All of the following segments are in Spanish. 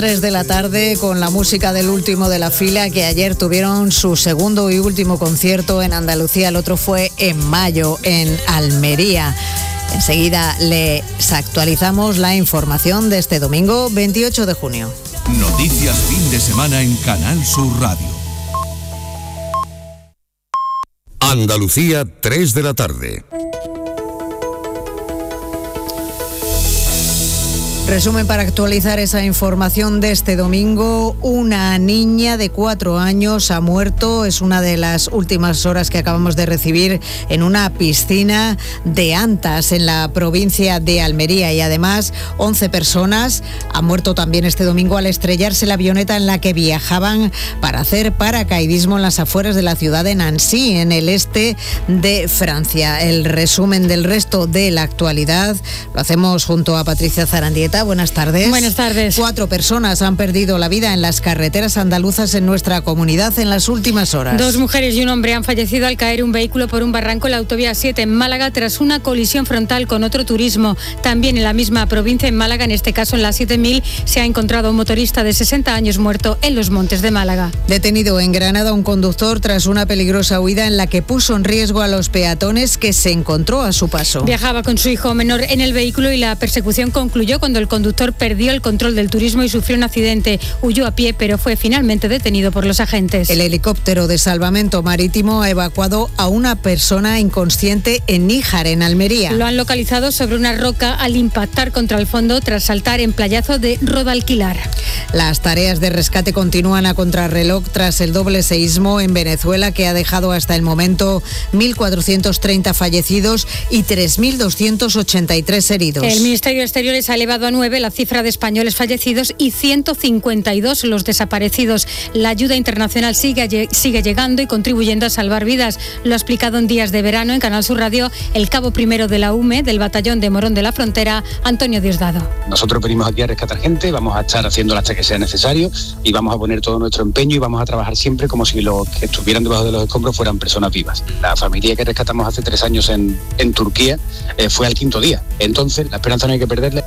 3 de la tarde con la música del último de la fila, que ayer tuvieron su segundo y último concierto en Andalucía. El otro fue en mayo en Almería. Enseguida les actualizamos la información de este domingo 28 de junio. Noticias fin de semana en Canal Sur Radio. Andalucía, 3 de la tarde. Resumen para actualizar esa información de este domingo. Una niña de 4 años ha muerto. Es una de las últimas horas que acabamos de recibir en una piscina de Antas, en la provincia de Almería. Y además, 11 personas han muerto también este domingo al estrellarse la avioneta en la que viajaban para hacer paracaidismo en las afueras de la ciudad de Nancy, en el este de Francia. El resumen del resto de la actualidad lo hacemos junto a Patricia Zarandieta. Buenas tardes. Buenas tardes. 4 personas han perdido la vida en las carreteras andaluzas en nuestra comunidad en las últimas horas. 2 mujeres y un hombre han fallecido al caer un vehículo por un barranco en la autovía 7 en Málaga tras una colisión frontal con otro turismo. También en la misma provincia, en Málaga, en este caso en la 7000, se ha encontrado un motorista de 60 años muerto en los Montes de Málaga. Detenido en Granada un conductor tras una peligrosa huida en la que puso en riesgo a los peatones que se encontró a su paso. Viajaba con su hijo menor en el vehículo y la persecución concluyó cuando el conductor perdió el control del turismo y sufrió un accidente. Huyó a pie, pero fue finalmente detenido por los agentes. El helicóptero de salvamento marítimo ha evacuado a una persona inconsciente en Níjar, en Almería. Lo han localizado sobre una roca al impactar contra el fondo tras saltar en playazo de Rodalquilar. Las tareas de rescate continúan a contrarreloj tras el doble seísmo en Venezuela, que ha dejado hasta el momento 1.430 fallecidos y 3.283 heridos. El Ministerio de Exteriores ha elevado a 9 la cifra de españoles fallecidos y 152 los desaparecidos. La ayuda internacional sigue llegando y contribuyendo a salvar vidas. Lo ha explicado en Días de Verano en Canal Sur Radio el cabo primero de la UME del batallón de Morón de la Frontera, Antonio Diosdado. Nosotros venimos aquí a rescatar gente, vamos a estar haciéndolo hasta que sea necesario y vamos a poner todo nuestro empeño y vamos a trabajar siempre como si los que estuvieran debajo de los escombros fueran personas vivas. La familia que rescatamos hace 3 años en Turquía fue al 5.º día. Entonces, la esperanza no hay que perderla.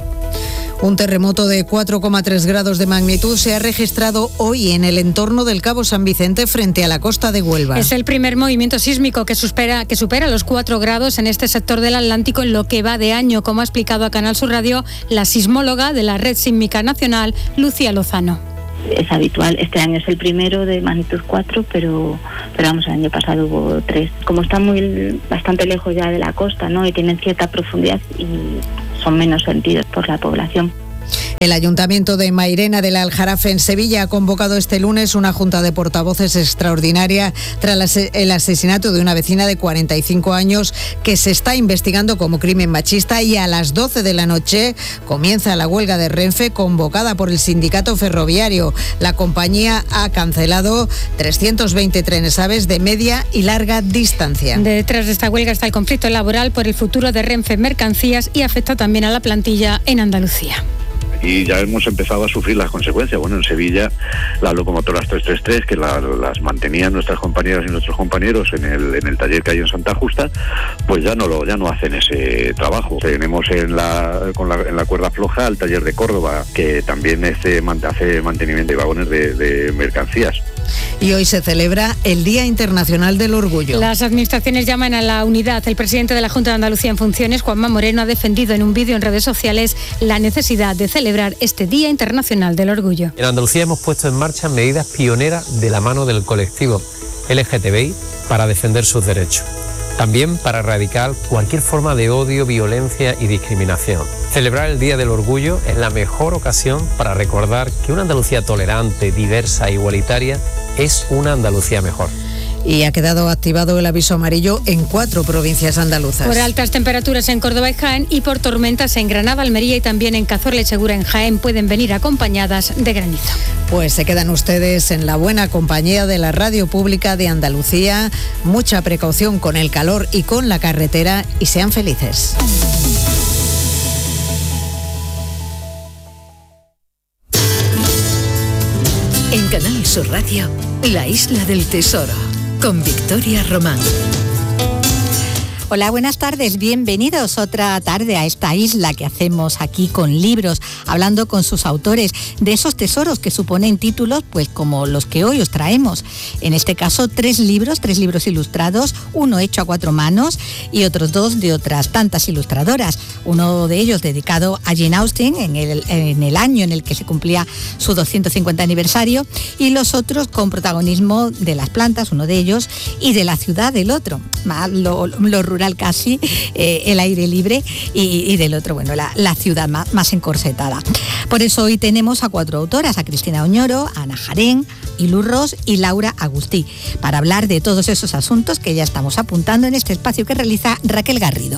Un terremoto de 4,3 grados de magnitud se ha registrado hoy en el entorno del Cabo San Vicente frente a la costa de Huelva. Es el primer movimiento sísmico que supera los 4 grados en este sector del Atlántico en lo que va de año, como ha explicado a Canal Sur Radio la sismóloga de la Red Sísmica Nacional, Lucía Lozano. Es habitual, este año es el primero de magnitud 4, pero vamos, el año pasado hubo 3. Como están bastante lejos ya de la costa, ¿no?, y tienen cierta profundidad y son menos sentidos por la población. El Ayuntamiento de Mairena del Aljarafe, en Sevilla, ha convocado este lunes una junta de portavoces extraordinaria tras el asesinato de una vecina de 45 años que se está investigando como crimen machista, y a las 12 de la noche comienza la huelga de Renfe convocada por el sindicato ferroviario. La compañía ha cancelado 320 trenes AVEs de media y larga distancia. Detrás de esta huelga está el conflicto laboral por el futuro de Renfe Mercancías y afecta también a la plantilla en Andalucía. Y ya hemos empezado a sufrir las consecuencias. Bueno, en Sevilla las locomotoras 333, que las mantenían nuestras compañeras y nuestros compañeros en el taller que hay en Santa Justa, pues ya no hacen ese trabajo. Tenemos en la cuerda floja el taller de Córdoba, que también hace mantenimiento de vagones de mercancías. Y hoy se celebra el Día Internacional del Orgullo. Las administraciones llaman a la unidad. El presidente de la Junta de Andalucía en funciones, Juanma Moreno, ha defendido en un vídeo en redes sociales la necesidad de celebrar este Día Internacional del Orgullo. En Andalucía hemos puesto en marcha medidas pioneras de la mano del colectivo LGTBI para defender sus derechos. También para erradicar cualquier forma de odio, violencia y discriminación. Celebrar el Día del Orgullo es la mejor ocasión para recordar que una Andalucía tolerante, diversa e igualitaria es una Andalucía mejor. Y ha quedado activado el aviso amarillo en 4 provincias andaluzas. Por altas temperaturas en Córdoba y Jaén y por tormentas en Granada, Almería y también en Cazorla y Segura en Jaén pueden venir acompañadas de granizo. Pues se quedan ustedes en la buena compañía de la Radio Pública de Andalucía. Mucha precaución con el calor y con la carretera y sean felices. En Canal Sur Radio, La Isla del Tesoro, con Victoria Román. Hola, buenas tardes, bienvenidos otra tarde a esta isla que hacemos aquí con libros, hablando con sus autores de esos tesoros que suponen títulos pues como los que hoy os traemos. En este caso 3 libros ilustrados, uno hecho a 4 manos y otros 2 de otras tantas ilustradoras. Uno de ellos dedicado a Jane Austen en el año en el que se cumplía su 250 aniversario y los otros con protagonismo de las plantas, uno de ellos, y de la ciudad, el otro, más lo rural casi, el aire libre y del otro, bueno, la ciudad más encorsetada. Por eso hoy tenemos a 4 autoras, a Cristina Oñoro, a Ana Jarén, Ilu Ros y Laura Agustí, para hablar de todos esos asuntos que ya estamos apuntando en este espacio que realiza Raquel Garrido.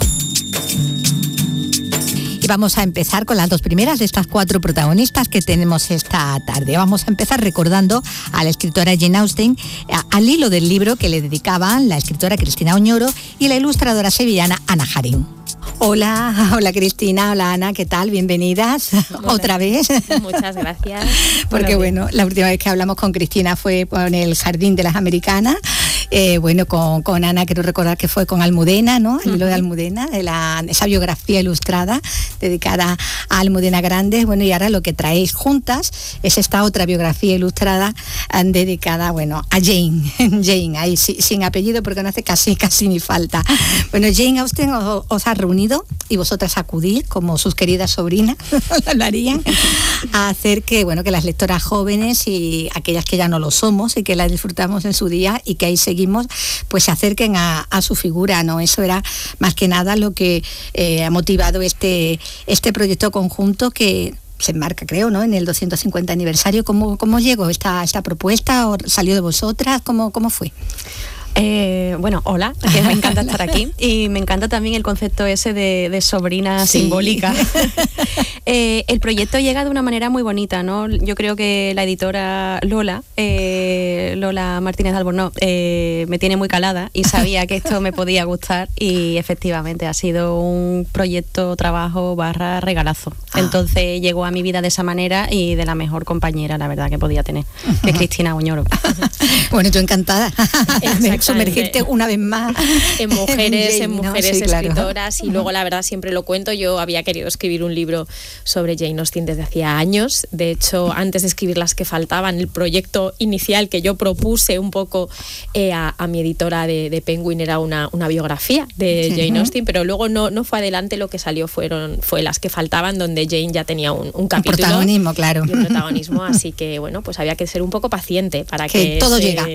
Y vamos a empezar con las 2 primeras de estas 4 protagonistas que tenemos esta tarde. Vamos a empezar recordando a la escritora Jane Austen, al hilo del libro que le dedicaban la escritora Cristina Oñoro y la ilustradora sevillana Ana Jarén. Hola Cristina, hola Ana, ¿qué tal? Bienvenidas. Hola. Otra vez. Muchas gracias. Porque bueno, la última vez que hablamos con Cristina fue con el Jardín de las Americanas. Con Ana quiero recordar que fue con Almudena, ¿no? El hilo de Almudena, esa biografía ilustrada dedicada a Almudena Grandes. Bueno, y ahora lo que traéis juntas es esta otra biografía ilustrada dedicada, bueno, a Jane. Jane, ahí sin apellido porque no hace casi ni falta. Bueno, Jane Austen os ha reunido y vosotras acudís como sus queridas sobrinas lo harían a hacer que las lectoras jóvenes y aquellas que ya no lo somos y que la disfrutamos en su día y que ahí seguimos, pues se acerquen a su figura, ¿no? Eso era más que nada lo que ha motivado este proyecto conjunto que se enmarca, creo, ¿no?, en el 250 aniversario. ¿Cómo llegó esta propuesta? ¿O salió de vosotras? ¿Cómo fue? Bueno, hola, que me encanta estar aquí y me encanta también el concepto ese de sobrina simbólica. El proyecto llega de una manera muy bonita, ¿no? Yo creo que la editora Lola Martínez de Albornoz me tiene muy calada y sabía que esto me podía gustar y efectivamente ha sido un proyecto, trabajo / regalazo. Entonces llegó a mi vida de esa manera y de la mejor compañera, la verdad, que podía tener, que es Cristina Oñoro. Bueno, yo encantada. Sumergirte una vez más en mujeres, Jane, ¿no? Sí, escritoras, claro. Y luego la verdad siempre lo cuento, yo había querido escribir un libro sobre Jane Austen desde hacía años. De hecho, antes de escribir Las que faltaban, el proyecto inicial que yo propuse un poco a mi editora de Penguin era una biografía de Jane Austen, pero luego no fue adelante. Lo que salió fue Las que faltaban, donde Jane ya tenía un capítulo, un protagonismo, claro, y un protagonismo, así que bueno, pues había que ser un poco paciente para que todo llega.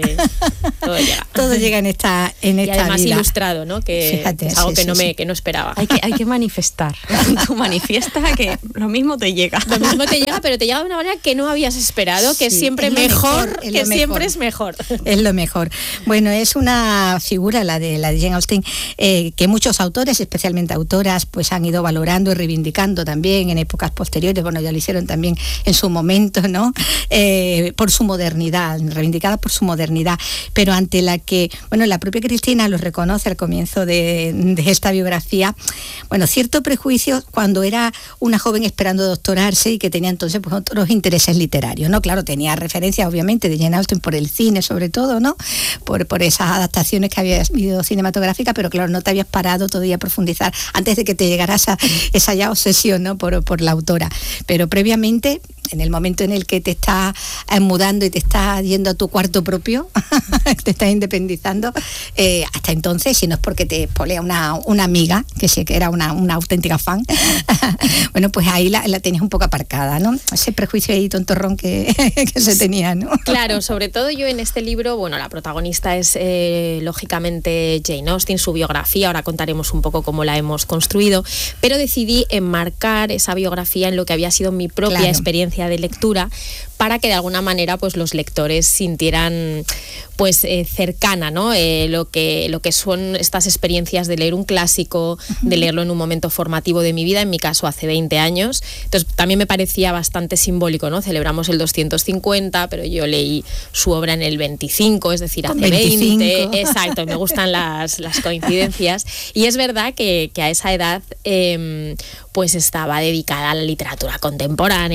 Todo llega en esta y además vida. Ilustrado, ¿no? Que fíjate, es algo que no esperaba. Hay que manifestar. Tú manifiestas que lo mismo te llega. Lo mismo te llega, pero te llega de una manera que no habías esperado, que es siempre es mejor, que siempre es mejor. Es lo mejor. Bueno, es una figura, la de Jane Austen, que muchos autores, especialmente autoras, pues han ido valorando y reivindicando también en épocas posteriores. Bueno, ya lo hicieron también en su momento, ¿no? Por su modernidad, reivindicada por su modernidad, pero ante la que, bueno, la propia Cristina lo reconoce al comienzo de esta biografía, bueno, cierto prejuicio cuando era una joven esperando doctorarse y que tenía entonces pues otros intereses literarios, ¿no? Claro, tenía referencias obviamente de Jane Austen por el cine sobre todo, ¿no? Por esas adaptaciones que había habido cinematográficas, pero claro, no te habías parado todavía a profundizar antes de que te llegara esa ya obsesión, ¿no? por la autora. Pero previamente, en el momento en el que te estás mudando y te estás yendo a tu cuarto propio, te estás independizando, hasta entonces, si no es porque te polea una amiga, que sé que era una auténtica fan, bueno, pues ahí la tenías un poco aparcada, ¿no? Ese prejuicio ahí tontorrón que se tenía, ¿no? Claro, sobre todo yo en este libro, bueno, la protagonista es lógicamente Jane Austen, su biografía, ahora contaremos un poco cómo la hemos construido, pero decidí enmarcar esa biografía en lo que había sido mi propia experiencia de lectura, para que de alguna manera pues los lectores sintieran pues cercana, ¿no? Lo que son estas experiencias de leer un clásico, de leerlo en un momento formativo de mi vida, en mi caso hace 20 años. Entonces también me parecía bastante simbólico, ¿no? Celebramos el 250, pero yo leí su obra en el 25, es decir, hace 20. Exacto, me gustan las coincidencias. Y es verdad que a esa edad pues estaba dedicada a la literatura contemporánea, a la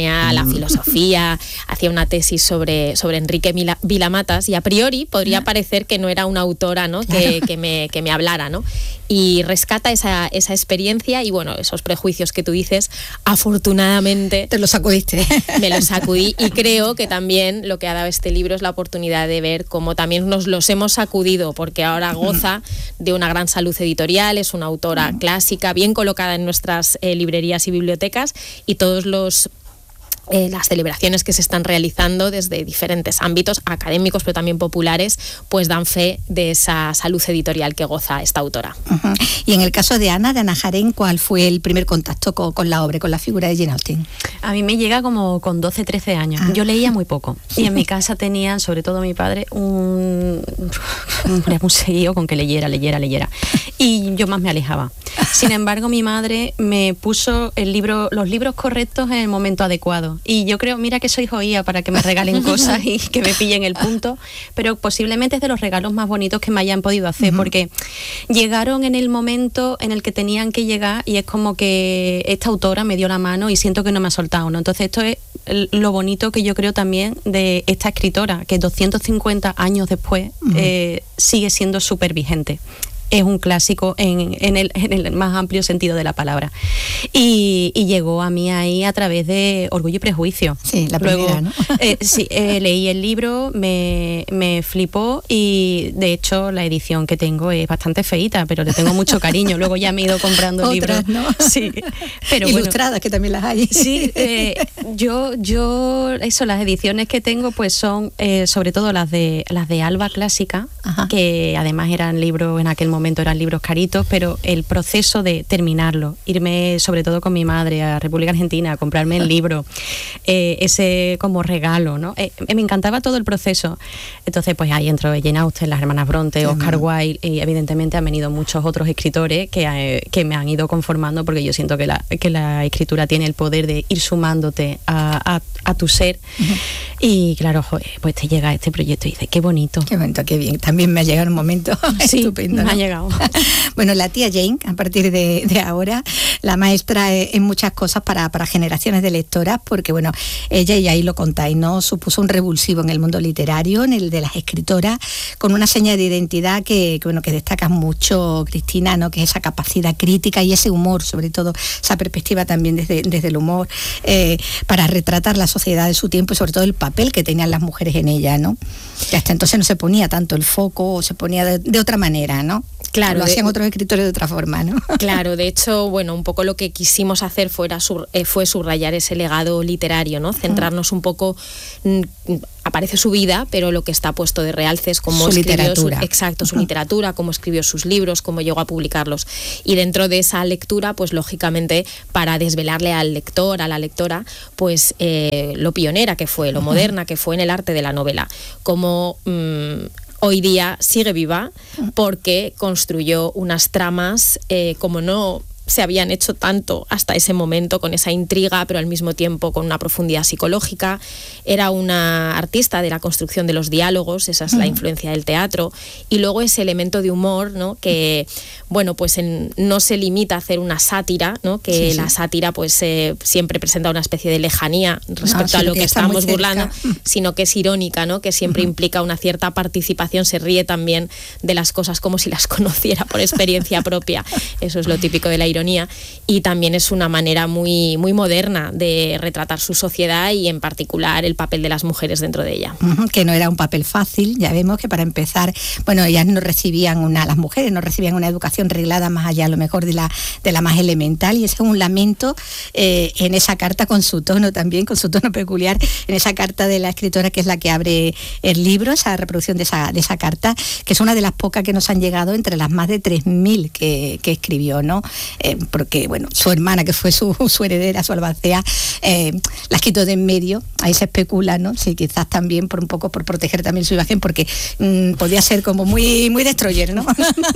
filosofía, hacía una tesis sobre Enrique Vilamatas, y a priori podría parecer que no era una autora, ¿no? que me hablara, ¿no? Y rescata esa experiencia y, bueno, esos prejuicios que tú dices, afortunadamente... Te los sacudiste. Me los sacudí, y creo que también lo que ha dado este libro es la oportunidad de ver cómo también nos los hemos sacudido, porque ahora goza de una gran salud editorial, es una autora clásica, bien colocada en nuestras librerías y bibliotecas, y todos las celebraciones que se están realizando desde diferentes ámbitos académicos, pero también populares, pues dan fe de esa salud editorial que goza esta autora. Y en el caso de Ana Jarén, ¿cuál fue el primer contacto con la obra, con la figura de Jane Austen? A mí me llega como con 12, 13 años. Yo leía muy poco, y en mi casa tenían, sobre todo mi padre, un seguido con que leyera, y yo más me alejaba. Sin embargo, mi madre me puso los libros correctos en el momento adecuado. Y yo creo, mira que soy joía para que me regalen cosas y que me pillen el punto, pero posiblemente es de los regalos más bonitos que me hayan podido hacer, porque llegaron en el momento en el que tenían que llegar, y es como que esta autora me dio la mano y siento que no me ha soltado, ¿no? Entonces esto es lo bonito que yo creo también de esta escritora, que 250 años después sigue siendo súper vigente. Es un clásico en el más amplio sentido de la palabra. Y llegó a mí ahí a través de Orgullo y Prejuicio. Sí, la primera, ¿no? Leí el libro, me flipó, y de hecho la edición que tengo es bastante feíta, pero le tengo mucho cariño. Luego ya me he ido comprando libros, ¿no? Sí, pero ilustradas, bueno, que también las hay. Sí, las ediciones que tengo pues son sobre todo las de Alba Clásica, que además eran libros, en aquel momento eran libros caritos, pero el proceso de terminarlo, irme sobre todo con mi madre a República Argentina a comprarme el libro, ese como regalo, ¿no? Me encantaba todo el proceso. Entonces pues ahí entró Jane Austen, las hermanas Bronte, Oscar Wilde, y evidentemente han venido muchos otros escritores que me han ido conformando, porque yo siento que la escritura tiene el poder de ir sumándote a tu ser. Y claro, pues te llega este proyecto y dices, qué bonito. Qué bonito, qué bien. También me ha llegado un momento estupendo, ¿no? Me ha llegado. Bueno, la tía Jane, a partir de ahora, la maestra en muchas cosas para generaciones de lectoras, porque bueno, ella, y ahí lo contáis, ¿no? Supuso un revulsivo en el mundo literario, en el de las escritoras, con una seña de identidad que destacas mucho, Cristina, ¿no? Que es esa capacidad crítica y ese humor, sobre todo, esa perspectiva también desde el humor, para retratar la sociedad de su tiempo y sobre todo el papel que tenían las mujeres en ella, ¿no? Que hasta entonces no se ponía tanto el foco, o se ponía de otra manera, ¿no? Claro, lo hacían otros escritores de otra forma, ¿no? Claro, de hecho, bueno, un poco lo que quisimos hacer fue subrayar ese legado literario, ¿no? Centrarnos un poco, aparece su vida, pero lo que está puesto de realce es cómo su escribió literatura. Su literatura, cómo escribió sus libros, cómo llegó a publicarlos. Y dentro de esa lectura, pues lógicamente, para desvelarle al lector, a la lectora, pues lo pionera que fue, lo moderna que fue en el arte de la novela. Como hoy día sigue viva, porque construyó unas tramas como no se habían hecho tanto hasta ese momento, con esa intriga, pero al mismo tiempo con una profundidad psicológica. Era una artista de la construcción de los diálogos, esa es la influencia del teatro, y luego ese elemento de humor, ¿no? Que, bueno, pues no se limita a hacer una sátira, ¿no? Que la sátira pues siempre presenta una especie de lejanía respecto a lo que estamos burlando, sino que es irónica, ¿no? Que siempre implica una cierta participación, se ríe también de las cosas como si las conociera por experiencia propia. Eso es lo típico de la ironía, y también es una manera muy, muy moderna de retratar su sociedad, y en particular el papel de las mujeres dentro de ella. Que no era un papel fácil. Ya vemos que para empezar, bueno, ellas las mujeres no recibían una educación reglada más allá a lo mejor de la más elemental, y ese es un lamento en esa carta, con su tono también, con su tono peculiar, en esa carta de la escritora, que es la que abre el libro, esa reproducción de esa carta, que es una de las pocas que nos han llegado entre las más de 3.000 que escribió, ¿no? Porque, bueno, su hermana, que fue su heredera, su albacea, la quitó de en medio. Ahí se especula, ¿no? Sí, quizás también por proteger también su imagen, porque podía ser como muy, muy destroyer, ¿no?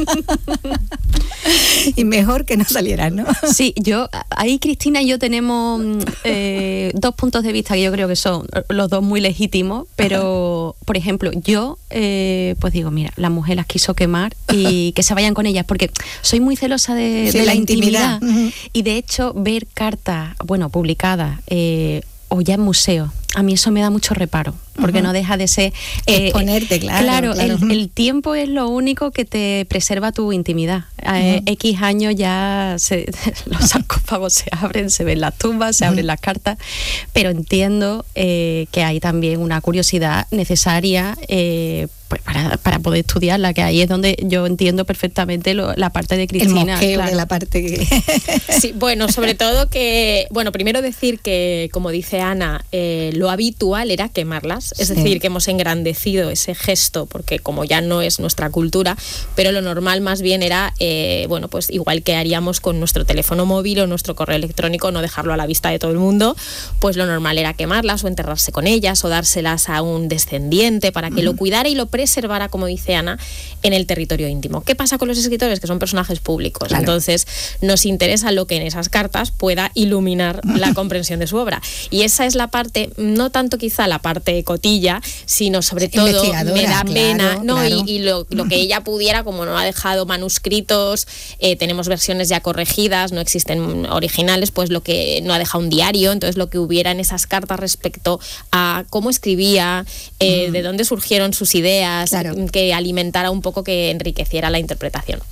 Y mejor que no saliera, ¿no? Sí, ahí Cristina y yo tenemos dos puntos de vista que yo creo que son los dos muy legítimos, pero, por ejemplo, yo pues digo, mira, la mujer las quiso quemar y que se vayan con ellas, porque soy muy celosa de la intimidad. Y de hecho, ver cartas, bueno, publicadas, o ya en museos. A mí eso me da mucho reparo, porque no deja de ser... exponerte, claro. El tiempo es lo único que te preserva tu intimidad. X años ya los sarcófagos se abren, se ven las tumbas, se abren las cartas, pero entiendo que hay también una curiosidad necesaria pues para poder estudiarla, que ahí es donde yo entiendo perfectamente la parte de Cristina. El mosqueo de la parte que... Sí, bueno, sobre todo que... Bueno, primero decir que, como dice Ana, lo habitual era quemarlas, es decir, que hemos engrandecido ese gesto, porque como ya no es nuestra cultura, pero lo normal más bien era, bueno, pues igual que haríamos con nuestro teléfono móvil o nuestro correo electrónico, no dejarlo a la vista de todo el mundo, pues lo normal era quemarlas o enterrarse con ellas o dárselas a un descendiente para que lo cuidara y lo preservara, como dice Ana, en el territorio íntimo. ¿Qué pasa con los escritores? Que son personajes públicos. Claro. Entonces nos interesa lo que en esas cartas pueda iluminar la comprensión de su obra. Y esa es la parte, no tanto quizá la parte cotilla, sino sobre todo me da pena, ¿no? Claro. Y lo que ella pudiera, como no ha dejado manuscritos, tenemos versiones ya corregidas, no existen originales, pues lo que no ha dejado un diario, entonces lo que hubiera en esas cartas respecto a cómo escribía, de dónde surgieron sus ideas, claro, que alimentara un poco, que enriqueciera la interpretación.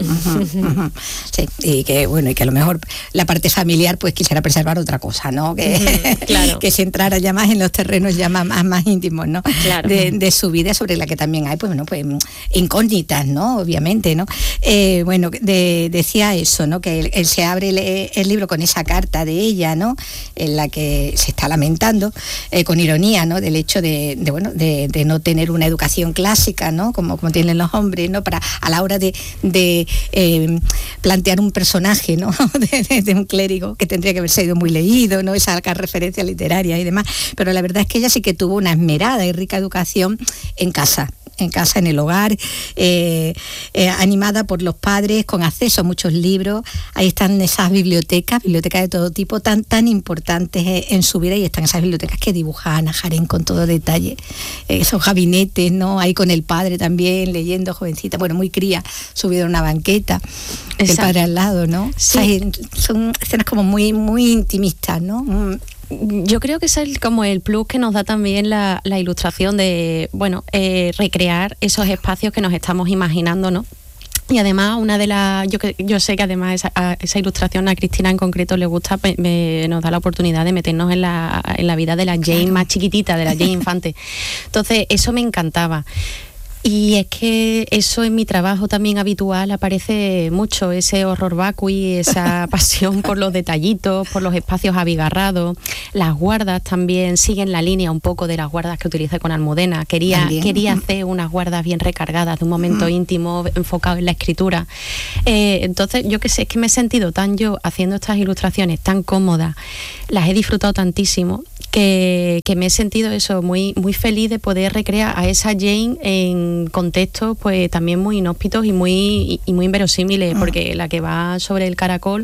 Sí, y que bueno, y que a lo mejor la parte familiar pues quisiera preservar otra cosa, ¿no? Que, claro, que se entrara ya más en los terrenos ya más íntimos, ¿no? Claro. De su vida, sobre la que también hay pues, bueno, pues incógnitas, ¿no? Obviamente, ¿no? Bueno, decía eso, ¿no? Que él se abre el libro con esa carta de ella, ¿no? En la que se está lamentando con ironía, ¿no? Del hecho de no tener una educación clásica, ¿no? Como tienen los hombres, ¿no? Para a la hora de plantear un personaje, ¿no? de un clérigo que tendría que haber sido muy leído, ¿no? Esa referencia literaria y demás. Pero la verdad es que ella sí que tuvo una esmerada y rica educación en casa, en el hogar, animada por los padres, con acceso a muchos libros. Ahí están esas bibliotecas de todo tipo, tan importantes en su vida, y están esas bibliotecas que dibuja Ana Jarén con todo detalle, esos gabinetes, ¿no? Ahí con el padre también, leyendo, jovencita, bueno, muy cría, subido en una banqueta, el padre al lado, ¿no? Sí. Son escenas como muy intimistas, ¿no? Yo creo que es como el plus que nos da también la ilustración de, bueno, recrear esos espacios que nos estamos imaginando, ¿no? Y además, yo sé que además esa ilustración a Cristina en concreto le gusta, nos da la oportunidad de meternos en la vida de la Jane más chiquitita, de la Jane infante. Entonces, eso me encantaba. Y es que eso en mi trabajo también habitual aparece mucho, ese horror vacui, esa pasión por los detallitos, por los espacios abigarrados. Las guardas también siguen la línea un poco de las guardas que utilicé con Almudena. Quería hacer unas guardas bien recargadas, de un momento íntimo, enfocado en la escritura. Entonces, yo qué sé, es que me he sentido yo haciendo estas ilustraciones tan cómodas, las he disfrutado tantísimo, que me he sentido eso, muy feliz de poder recrear a esa Jane en contextos pues también muy inhóspitos y muy inverosímiles, porque la que va sobre el caracol,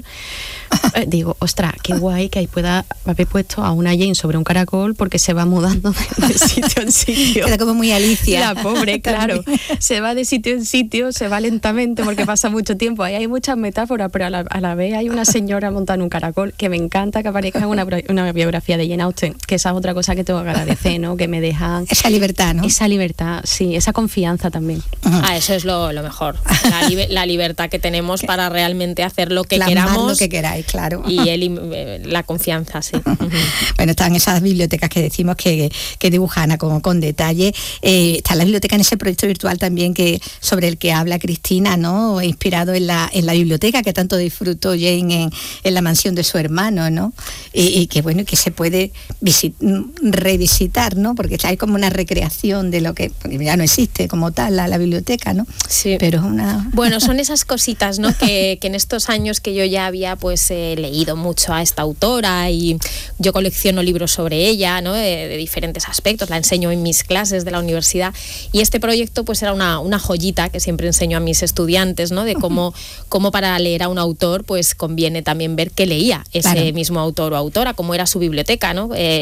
digo, ostras, qué guay que ahí pueda haber puesto a una Jane sobre un caracol, porque se va mudando de sitio en sitio. Queda como muy Alicia. La pobre, claro. Se va de sitio en sitio, se va lentamente porque pasa mucho tiempo. Ahí hay muchas metáforas, pero a la vez hay una señora montada en un caracol, que me encanta que aparezca en una biografía de Jane Austen, que esa es otra cosa que tengo que agradecer, ¿no? Que me dejan... Esa libertad, ¿no? Esa libertad, sí, esa confianza también. Eso es lo mejor. La libertad que tenemos para realmente hacer lo que plasmar queramos. Lo que queráis, claro. Y la confianza, sí. Bueno, están esas bibliotecas que decimos que dibuja Ana con detalle. Está la biblioteca en ese proyecto virtual también sobre el que habla Cristina, ¿no? Inspirado en la biblioteca que tanto disfrutó Jane en la mansión de su hermano, ¿no? Y que bueno, que se puede revisitar, ¿no? Porque hay como una recreación de lo que ya no existe como tal la biblioteca, ¿no? Sí. Pero es una... Bueno, son esas cositas, ¿no? que en estos años que yo ya había pues leído mucho a esta autora, y yo colecciono libros sobre ella, ¿no? De diferentes aspectos, la enseño en mis clases de la universidad, y este proyecto pues era una joyita que siempre enseño a mis estudiantes, ¿no? De cómo para leer a un autor pues conviene también ver qué leía ese mismo autor o autora, cómo era su biblioteca, ¿no?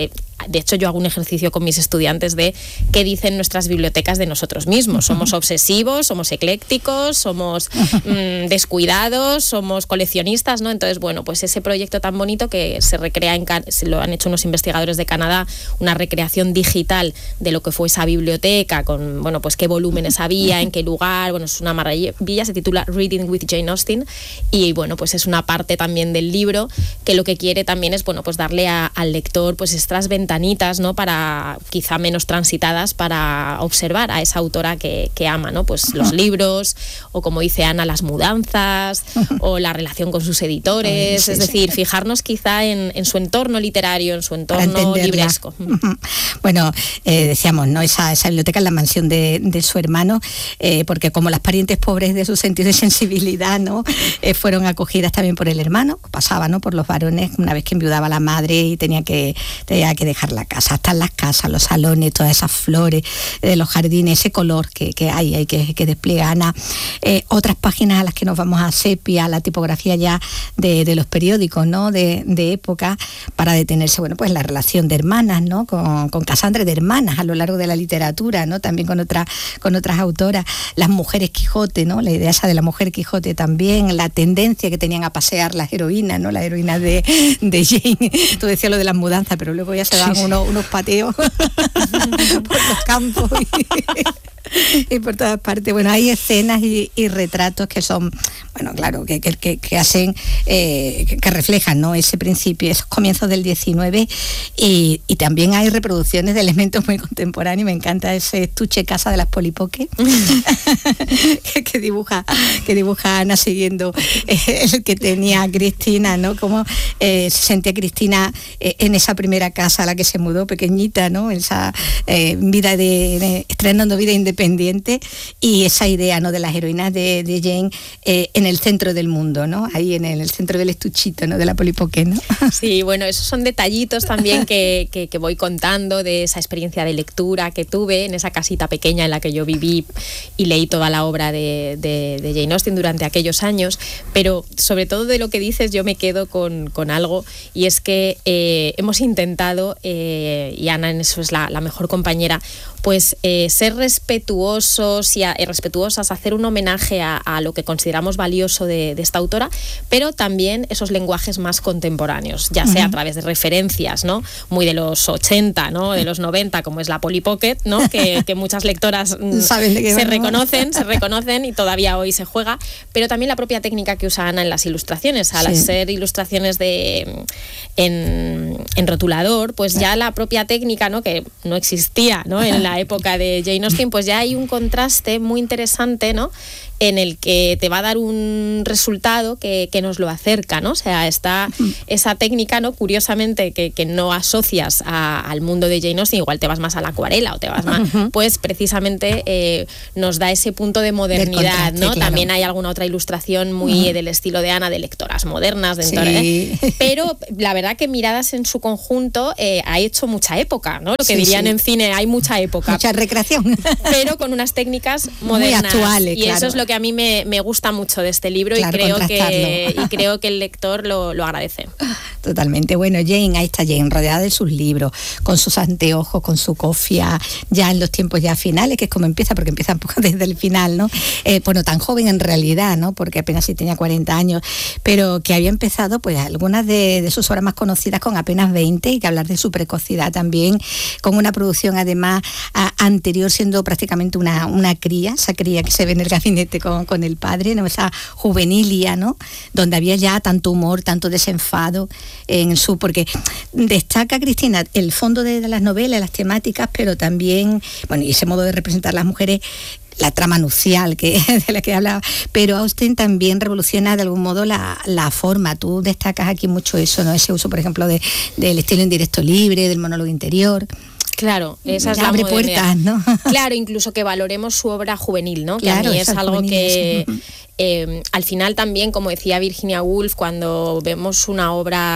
de hecho yo hago un ejercicio con mis estudiantes de qué dicen nuestras bibliotecas de nosotros mismos. Somos obsesivos, somos eclécticos, somos descuidados, somos coleccionistas, ¿no? Entonces, bueno, pues ese proyecto tan bonito que se recrea lo han hecho unos investigadores de Canadá, una recreación digital de lo que fue esa biblioteca, con, bueno, pues qué volúmenes había, en qué lugar, bueno, es una maravilla, se titula Reading with Jane Austen, y bueno, pues es una parte también del libro que lo que quiere también es, bueno, pues darle al lector pues estas ventanitas, ¿no? Para, quizá menos transitadas, para observar a esa autora que ama, ¿no? Pues los libros, o como dice Ana, las mudanzas, o la relación con sus editores, es decir, fijarnos quizá en su entorno literario, en su entorno libresco. Bueno, decíamos, ¿no? Esa biblioteca es la mansión de su hermano, porque como las parientes pobres de su sentido de sensibilidad, ¿no? Fueron acogidas también por el hermano, pasaba, ¿no? Por los varones, una vez que enviudaba la madre y tenía que dejar la casa. Hasta las casas, los salones, todas esas flores, los jardines, ese color que hay que despliega Ana. Otras páginas a las que nos vamos a sepia, la tipografía ya de los periódicos, ¿no? De época, para detenerse, bueno, pues la relación de hermanas, ¿no? Con Casandra, de hermanas a lo largo de la literatura, ¿no? También con otras autoras, las mujeres Quijote, ¿no? La idea esa de la mujer Quijote también, la tendencia que tenían a pasear las heroínas, ¿no? Las heroínas de Jane. Tú decías lo de las mudanzas, pero luego ya se dan unos pateos por los campos y por todas partes. Bueno, hay escenas y retratos que son, bueno, claro, que hacen, que reflejan, ¿no? Ese principio, esos comienzos del 19, y también hay reproducciones de elementos muy contemporáneos. Me encanta ese estuche casa de las Polly Pocket que dibuja Ana siguiendo el que tenía Cristina, ¿no? Cómo se sentía Cristina en esa primera casa a la que se mudó, pequeñita, ¿no? Esa vida estrenando vida independiente, y esa idea, ¿no? De las heroínas de Jane en el centro del mundo, ¿no? Ahí en el centro del estuchito, ¿no? De la Polly Pocket, ¿no? Sí, bueno, esos son detallitos también que voy contando de esa experiencia de lectura que tuve en esa casita pequeña en la que yo viví y leí toda la obra de Jane Austen durante aquellos años, pero sobre todo de lo que dices yo me quedo con algo, y es que hemos intentado, y Ana en eso es la mejor compañera, pues ser respetuosos y respetuosas, hacer un homenaje a lo que consideramos valioso de esta autora, pero también esos lenguajes más contemporáneos, ya sea a través de referencias, ¿no? Muy de los 80, ¿no? De los 90, como es la Polly Pocket, ¿no? Que muchas lectoras se reconocen y todavía hoy se juega, pero también la propia técnica que usa Ana en las ilustraciones, al ser ilustraciones en rotulador, pues ya la propia técnica, ¿no? Que no existía, ¿no? En la época de Jane Austen, pues ya hay un contraste muy interesante, ¿no? En el que te va a dar un resultado que nos lo acerca, ¿no? O sea, está esa técnica, ¿no? Curiosamente, que no asocias al mundo de Jane Austen, igual te vas más a la acuarela o te vas más, pues precisamente nos da ese punto de modernidad, ¿no? Claro. También hay alguna otra ilustración muy del estilo de Ana, de lectoras modernas, pero la verdad que miradas en su conjunto ha hecho mucha época, ¿no? Lo que dirían en cine, hay mucha época. Mucha recreación. Pero con unas técnicas modernas. Muy actuales, y eso es lo que a mí me gusta mucho de este libro, claro, y creo que el lector lo agradece. Totalmente. Bueno, Jane, ahí está Jane, rodeada de sus libros, con sus anteojos, con su cofia, ya en los tiempos ya finales, que es como empieza, porque empieza un poco desde el final, ¿no? Bueno, tan joven en realidad, ¿no? Porque apenas sí tenía 40 años, pero que había empezado, pues, algunas de sus obras más conocidas con apenas 20, y que hablar de su precocidad también, con una producción además anterior, siendo prácticamente una cría, esa cría que se ve en el gabinete con el padre, ¿no? Esa juvenilia, ¿no? Donde había ya tanto humor, tanto desenfado porque destaca Cristina el fondo de las novelas, las temáticas, pero también, bueno, y ese modo de representar a las mujeres, la trama nupcial de la que hablaba, pero Austen también revoluciona de algún modo la forma. Tú destacas aquí mucho eso, ¿no? Ese uso, por ejemplo, del estilo indirecto libre, del monólogo interior. Claro, esa es la abre puertas, ¿no? Claro, incluso que valoremos su obra juvenil, ¿no? Que claro, a mí es algo que al final también, como decía Virginia Woolf, cuando vemos una obra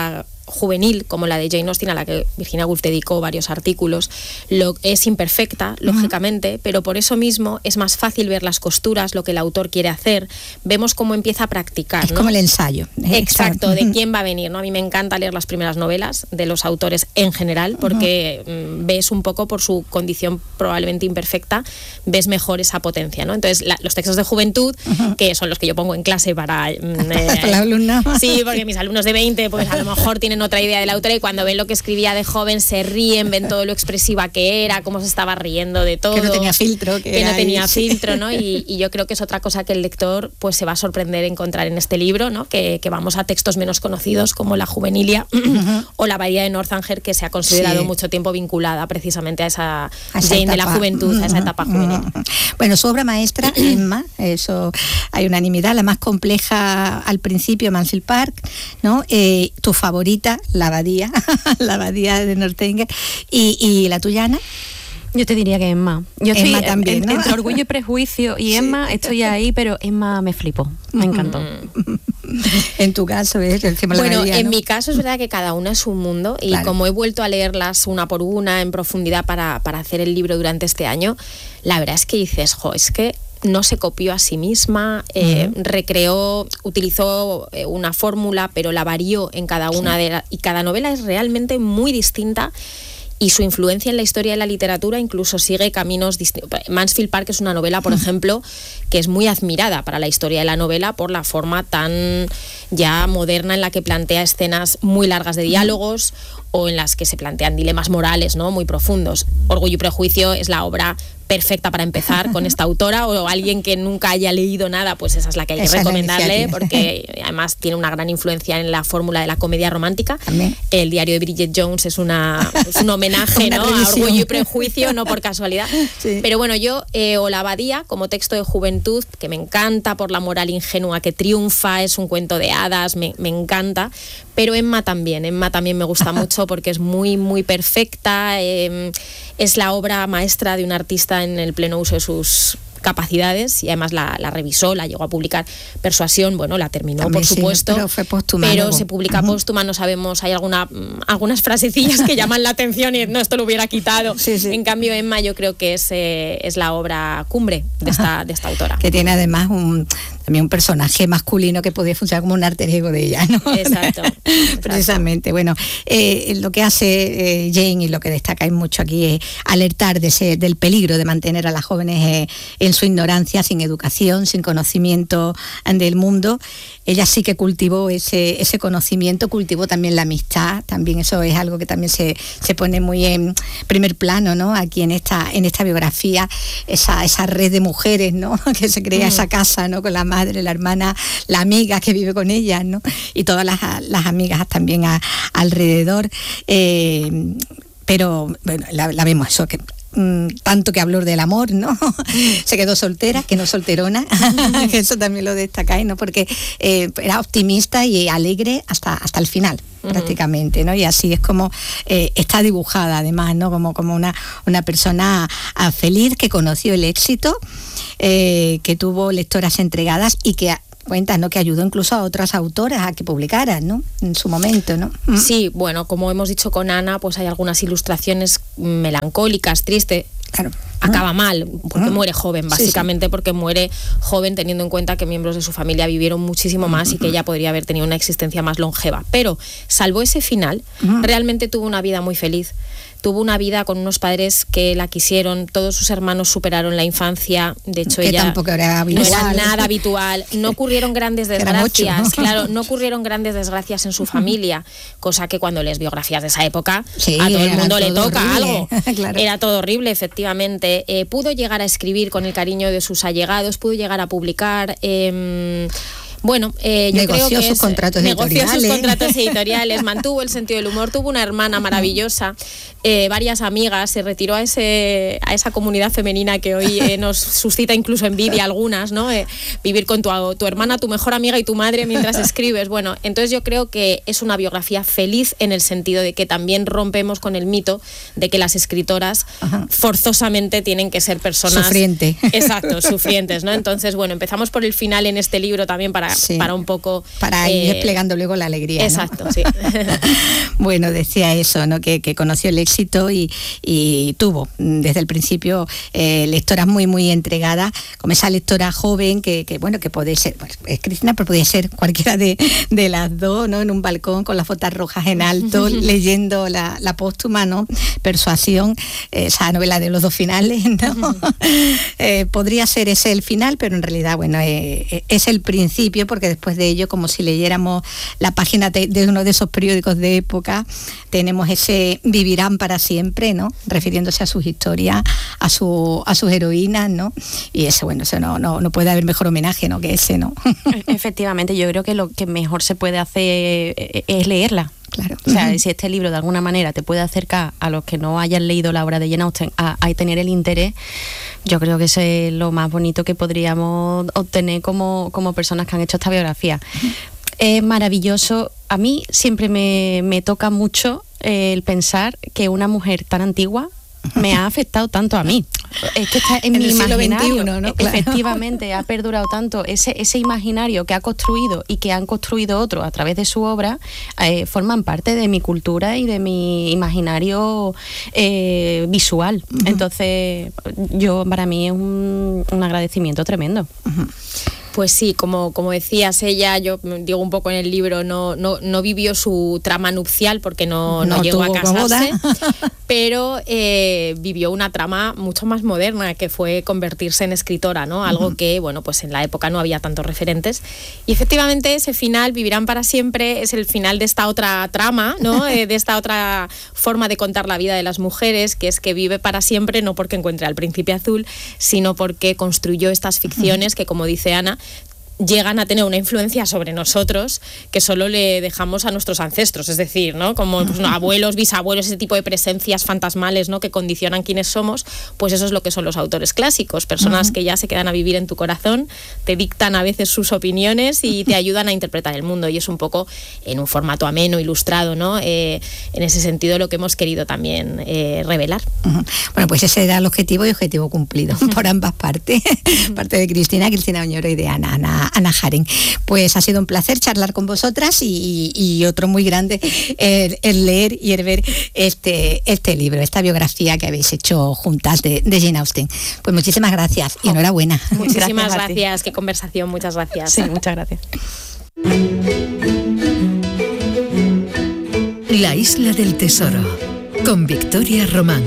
juvenil, como la de Jane Austen, a la que Virginia Woolf dedicó varios artículos, es imperfecta, lógicamente, pero por eso mismo es más fácil ver las costuras, lo que el autor quiere hacer. Vemos cómo empieza a practicar. Es como el ensayo. Exacto, de quién va a venir, ¿no? A mí me encanta leer las primeras novelas de los autores en general, porque ves un poco, por su condición probablemente imperfecta, ves mejor esa potencia, ¿no? Entonces, los textos de juventud, que son los que yo pongo en clase para la alumna. Sí, porque mis alumnos de 20 pues a lo mejor tienen otra idea de la autora, y cuando ven lo que escribía de joven se ríen, ven todo lo expresiva que era, cómo se estaba riendo de todo, que no tenía filtro, ¿no? Y yo creo que es otra cosa que el lector pues se va a sorprender encontrar en este libro, ¿no? Que vamos a textos menos conocidos como La Juvenilia o La Abadía de Northanger, que se ha considerado mucho tiempo vinculada precisamente a esa Jane etapa de la juventud, a esa etapa juvenil. Bueno, su obra maestra, Emma, eso hay unanimidad, la más compleja al principio, Mansfield Park, ¿no? Tu favorita, La Abadía, La Abadía de Northanger, y la tuya, Ana. Yo te diría que Emma. Yo estoy Emma también, ¿no? entre Orgullo y Prejuicio y Emma estoy ahí, pero Emma me flipó, me encantó. En tu caso, ¿ves? Bueno, en mi caso es verdad que cada una es un mundo, y como he vuelto a leerlas una por una en profundidad para hacer el libro durante este año, la verdad es que dices, es que no se copió a sí misma, recreó, utilizó una fórmula, pero la varió en cada una y cada novela es realmente muy distinta. Y su influencia en la historia de la literatura incluso sigue caminos distintos. Mansfield Park es una novela, por ejemplo, que es muy admirada para la historia de la novela por la forma tan ya moderna en la que plantea escenas muy largas de diálogos o en las que se plantean dilemas morales, ¿no? Muy profundos. Orgullo y Prejuicio es la obra perfecta para empezar con esta autora, o alguien que nunca haya leído nada, pues esa es la que hay que recomendarle, porque además tiene una gran influencia en la fórmula de la comedia romántica. También. El diario de Bridget Jones es un homenaje, ¿no? A Orgullo y Prejuicio, no por casualidad. Sí. Pero bueno, yo, o La Abadía, como texto de juventud, que me encanta por la moral ingenua que triunfa, es un cuento de hadas, me encanta. Pero Emma también me gusta mucho porque es muy, muy perfecta, es la obra maestra de un artista en el pleno uso de sus capacidades, y además la revisó, la llegó a publicar. Persuasión, bueno, la terminó, también, por supuesto, pero fue póstuma, pero se publica póstuma, no sabemos, hay algunas frasecillas que llaman la atención y no, esto lo hubiera quitado. En cambio, Emma yo creo que es la obra cumbre de esta autora. Que tiene además también un personaje masculino que podría funcionar como un alter ego de ella, ¿no? Exacto. Precisamente. Bueno, lo que hace Jane, y lo que destacáis mucho aquí, es alertar del peligro de mantener a las jóvenes en su ignorancia, sin educación, sin conocimiento del mundo. Ella sí que cultivó ese conocimiento, cultivó también la amistad, también eso es algo que también se pone muy en primer plano, ¿no? Aquí en esta biografía, esa red de mujeres, ¿no? Que se crea esa casa, ¿no? Con la madre, la hermana, la amiga que vive con ella, ¿no? Y todas las amigas también alrededor. Pero bueno, la vemos eso, que tanto que habló del amor, ¿no? Se quedó soltera, que no solterona, que eso también lo destacáis, ¿no? Porque era optimista y alegre hasta el final, prácticamente, ¿no? Y así es como está dibujada, además, ¿no? Como una persona feliz, que conoció el éxito, que tuvo lectoras entregadas y que cuenta, ¿no? Que ayudó incluso a otras autoras a que publicaran, ¿no? En su momento, ¿no? Sí, bueno, como hemos dicho con Ana, pues hay algunas ilustraciones melancólicas, tristes. Claro. Acaba mal, porque muere joven, básicamente porque muere joven, teniendo en cuenta que miembros de su familia vivieron muchísimo más y que ella podría haber tenido una existencia más longeva. Pero, salvo ese final, realmente tuvo una vida muy feliz. Tuvo una vida con unos padres que la quisieron, todos sus hermanos superaron la infancia, de hecho que ella tampoco era habitual. No era nada habitual, no ocurrieron grandes desgracias, 8, ¿no? Claro, no ocurrieron grandes desgracias en su familia, cosa que cuando lees biografías de esa época, a todo el mundo le toca horrible. Algo. Claro. Era todo horrible, efectivamente. Pudo llegar a escribir con el cariño de sus allegados, pudo llegar a publicar. Bueno, yo creo que sus contratos editoriales, mantuvo el sentido del humor, tuvo una hermana maravillosa, varias amigas, se retiró a esa comunidad femenina que hoy nos suscita incluso envidia algunas, ¿no? Vivir con tu hermana, tu mejor amiga y tu madre mientras escribes. Bueno, entonces yo creo que es una biografía feliz en el sentido de que también rompemos con el mito de que las escritoras forzosamente tienen que ser personas... Sufrientes. Exacto, sufrientes, ¿no? Entonces, bueno, empezamos por el final en este libro también para para un poco... Para ir desplegando luego la alegría. Exacto, ¿no? Sí. Bueno, decía eso, ¿no? Que conoció el éxito y tuvo desde el principio lectoras muy, muy entregadas, como esa lectora joven que puede ser, pues, es Cristina, pero podía ser cualquiera de las dos, ¿no? En un balcón con las botas rojas en alto, leyendo la póstuma, ¿no? Persuasión, esa novela de los dos finales, ¿no? Podría ser ese el final, pero en realidad, bueno, es el principio, porque después de ello, como si leyéramos la página de uno de esos periódicos de época, tenemos ese vivirán para siempre, ¿no? Refiriéndose a sus historias, a sus heroínas, ¿no? Y eso, bueno, eso no puede haber mejor homenaje, ¿no? Que ese, ¿no? Efectivamente, yo creo que lo que mejor se puede hacer es leerla. Claro. O sea, si este libro de alguna manera te puede acercar a los que no hayan leído la obra de Jane Austen a tener el interés, yo creo que eso es lo más bonito que podríamos obtener como personas que han hecho esta biografía. Es maravilloso. A mí siempre me toca mucho el pensar que una mujer tan antigua me ha afectado tanto a mí. Es que está en mi imaginario, ¿no? Claro. Efectivamente, ha perdurado tanto ese imaginario que ha construido y que han construido otros a través de su obra, forman parte de mi cultura y de mi imaginario visual. Entonces, para mí es un agradecimiento tremendo. Pues sí, como decías, ella, yo digo un poco en el libro, no vivió su trama nupcial porque no llegó a casarse, pero vivió una trama mucho más moderna, que fue convertirse en escritora, ¿no? Algo que, bueno, pues en la época no había tantos referentes. Y efectivamente ese final, Vivirán para siempre, es el final de esta otra trama, ¿no? De esta otra forma de contar la vida de las mujeres, que es que vive para siempre, no porque encuentre al príncipe azul, sino porque construyó estas ficciones que, como dice Ana, llegan a tener una influencia sobre nosotros que solo le dejamos a nuestros ancestros, es decir, ¿no? Como pues, abuelos, bisabuelos, ese tipo de presencias fantasmales, ¿no? Que condicionan quiénes somos, pues eso es lo que son los autores clásicos, personas que ya se quedan a vivir en tu corazón, te dictan a veces sus opiniones y te ayudan a interpretar el mundo, y es un poco en un formato ameno, ilustrado, ¿no? En ese sentido lo que hemos querido también revelar. Bueno, pues ese era el objetivo y objetivo cumplido por ambas partes, parte de Cristina Oñoro y de Ana Jaren. Pues ha sido un placer charlar con vosotras y otro muy grande el leer y el ver este libro, esta biografía que habéis hecho juntas de Jane Austen. Pues muchísimas gracias y enhorabuena. Muchísimas gracias, qué conversación, muchas gracias. Sí, muchas gracias. La isla del tesoro, con Victoria Román.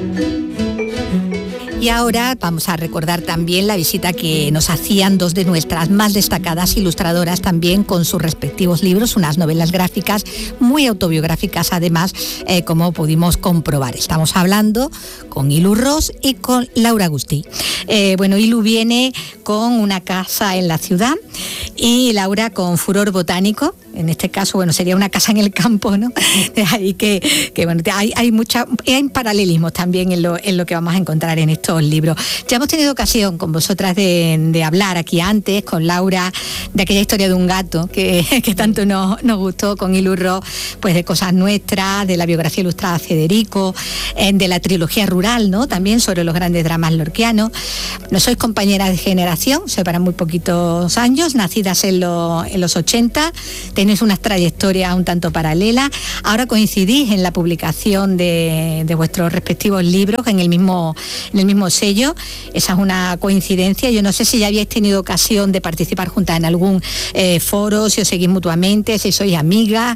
Y ahora vamos a recordar también la visita que nos hacían dos de nuestras más destacadas ilustradoras, también con sus respectivos libros, unas novelas gráficas muy autobiográficas además, como pudimos comprobar. Estamos hablando con Ilu Ros y con Laura Agustí. Bueno, Ilu viene con Una casa en la ciudad y Laura con Furor botánico. En este caso, bueno, sería Una casa en el campo, ¿no? Ahí que bueno, hay paralelismos también en lo que vamos a encontrar en estos libros. Ya hemos tenido ocasión con vosotras de hablar aquí antes, con Laura, de aquella historia de un gato que tanto nos gustó, con Ilu Ros, pues de Cosas Nuestras, de la biografía ilustrada de Federico, de la trilogía rural, ¿no? También sobre los grandes dramas lorquianos. No sois compañeras de generación, separan muy poquitos años, nacidas en los 80, tenéis unas trayectorias un tanto paralelas. Ahora coincidís en la publicación de vuestros respectivos libros en el mismo sello. Esa es una coincidencia. Yo no sé si ya habíais tenido ocasión de participar juntas en algún foro, si os seguís mutuamente, si sois amigas,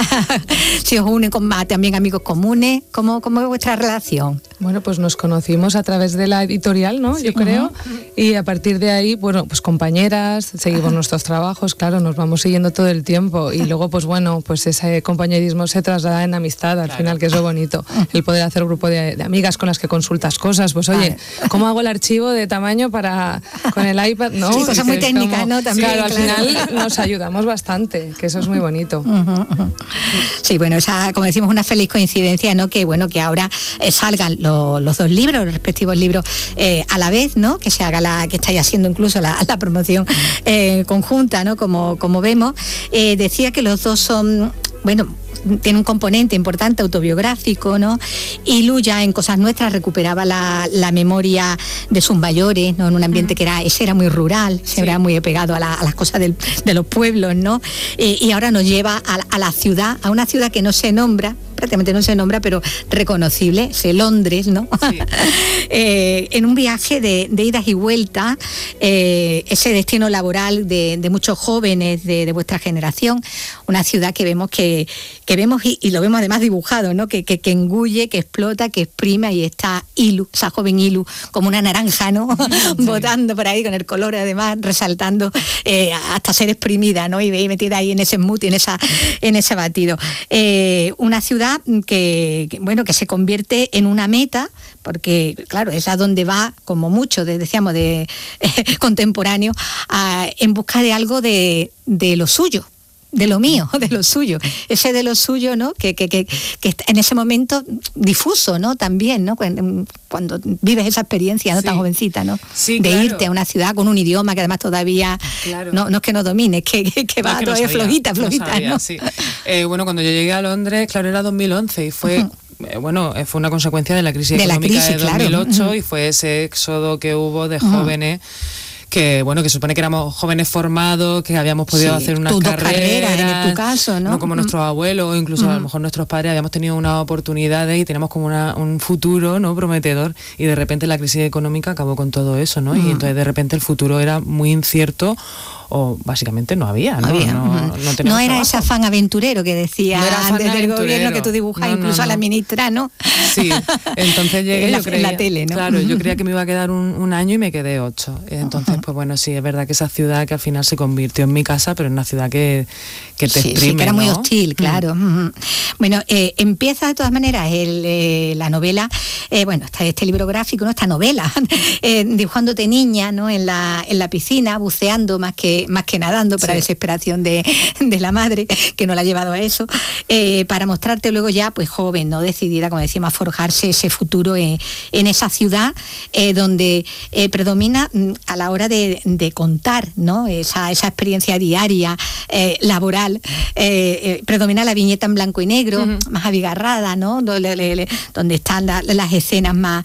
si os unen con también amigos comunes. ¿Cómo es vuestra relación? Bueno, pues nos conocimos a través de la editorial, ¿no? Sí. Yo creo. Y a partir de ahí, bueno, pues compañeras, seguimos nuestros trabajos, claro, nos vamos siguiendo todo el tiempo. Y luego, pues bueno, pues ese compañerismo se traslada en amistad, al final, que es lo bonito. El poder hacer grupo de amigas con las que consultas cosas. Pues oye, ¿cómo hago el archivo de tamaño con el iPad? ¿No? Sí, cosas muy técnicas, ¿no? También, claro, al final nos ayudamos bastante, que eso es muy bonito. Sí, bueno, esa, como decimos, una feliz coincidencia, ¿no? Que bueno, que ahora salgan los dos libros, los respectivos libros a la vez, ¿no? Que se haga que estáis haciendo incluso la promoción conjunta, ¿no? Como vemos. Decía que los dos son, bueno, tiene un componente importante autobiográfico, ¿no? Y Lu ya en Cosas Nuestras recuperaba la memoria sus mayores, ¿no? En un ambiente que era muy rural, se era muy pegado a las cosas de los pueblos, ¿no? Y ahora nos lleva a la ciudad, a una ciudad que no se nombra, prácticamente no se nombra, pero reconocible, es Londres, ¿no? Sí. En un viaje de idas y vueltas, ese destino laboral de muchos jóvenes de vuestra generación, una ciudad que vemos y lo vemos además dibujado, ¿no? Que engulle, que explota, que exprime, y está Ilu, esa joven Ilu, como una naranja, ¿no? Sí. Botando por ahí con el color además resaltando hasta ser exprimida, ¿no? Y metida ahí en ese smoothie, en ese batido. Una ciudad que se convierte en una meta, porque claro, es a donde va, como mucho, decíamos, de contemporáneo, en busca de algo de lo suyo, de lo mío, de lo suyo, ese de lo suyo, ¿no? Que en ese momento difuso, ¿no? También, ¿no? Cuando vives esa experiencia, ¿no? Sí. Tan jovencita, ¿no? Sí, de claro. Irte a una ciudad con un idioma que además todavía no es que no domines, que va todavía flojita, ¿no? Sí. Cuando yo llegué a Londres, claro, era 2011 y fue... fue una consecuencia de la crisis económica de 2008, claro. Y fue ese éxodo que hubo de jóvenes que supone que éramos jóvenes formados, que habíamos podido hacer una carrera, en tu caso, ¿no? No como nuestros abuelos o incluso a lo mejor nuestros padres, habíamos tenido unas oportunidades y teníamos como un futuro, ¿no? Prometedor, y de repente la crisis económica acabó con todo eso, ¿no? Y entonces de repente el futuro era muy incierto, o básicamente no había, ¿no? No era ese afán aventurero que decía antes del gobierno que tú dibujas, incluso a la ministra, ¿no? Sí, entonces llegué, en la tele, ¿no? Claro, yo creía que me iba a quedar un año y me quedé 8. Entonces, sí, es verdad que esa ciudad que al final se convirtió en mi casa, pero en una ciudad que te exprime, sí, que era muy ¿no? hostil, claro. Bueno, empieza de todas maneras la novela, este libro gráfico, ¿no? Esta novela, dibujándote niña, ¿no? En la piscina, buceando más que nadando, para desesperación de la madre, que no la ha llevado a eso, para mostrarte luego ya pues joven, ¿no? Decidida, como decíamos, a forjarse ese futuro en esa ciudad donde predomina a la hora de contar, ¿no? Esa experiencia diaria, laboral, predomina la viñeta en blanco y negro, más abigarrada, ¿no? Donde están las escenas más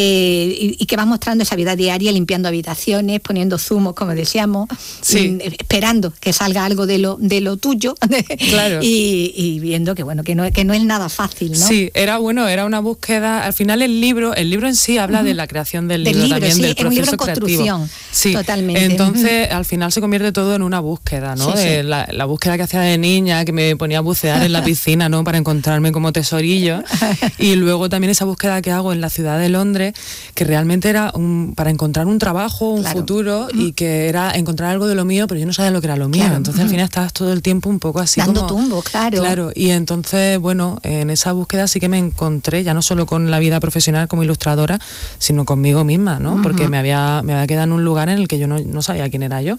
y que va mostrando esa vida diaria, limpiando habitaciones, poniendo zumos, como decíamos, esperando que salga algo de lo tuyo, claro. y viendo que no es nada fácil, ¿no? Sí, era una búsqueda. Al final el libro en sí habla de la creación del libro también, del proceso un libro en creativo. Construcción, sí, totalmente. Entonces al final se convierte todo en una búsqueda, ¿no? La búsqueda que hacía de niña, que me ponía a bucear en la piscina, ¿no? Para encontrarme como tesorillo, y luego también esa búsqueda que hago en la ciudad de Londres, que realmente era para encontrar un trabajo, un futuro, y que era encontrar algo de lo mío, pero yo no sabía lo que era lo mío. Claro. Entonces al final estabas todo el tiempo un poco así dando como... tumbo, claro. Claro, y entonces, en esa búsqueda sí que me encontré, ya no solo con la vida profesional como ilustradora, sino conmigo misma, ¿no? Porque me había quedado en un lugar en el que yo no sabía quién era yo.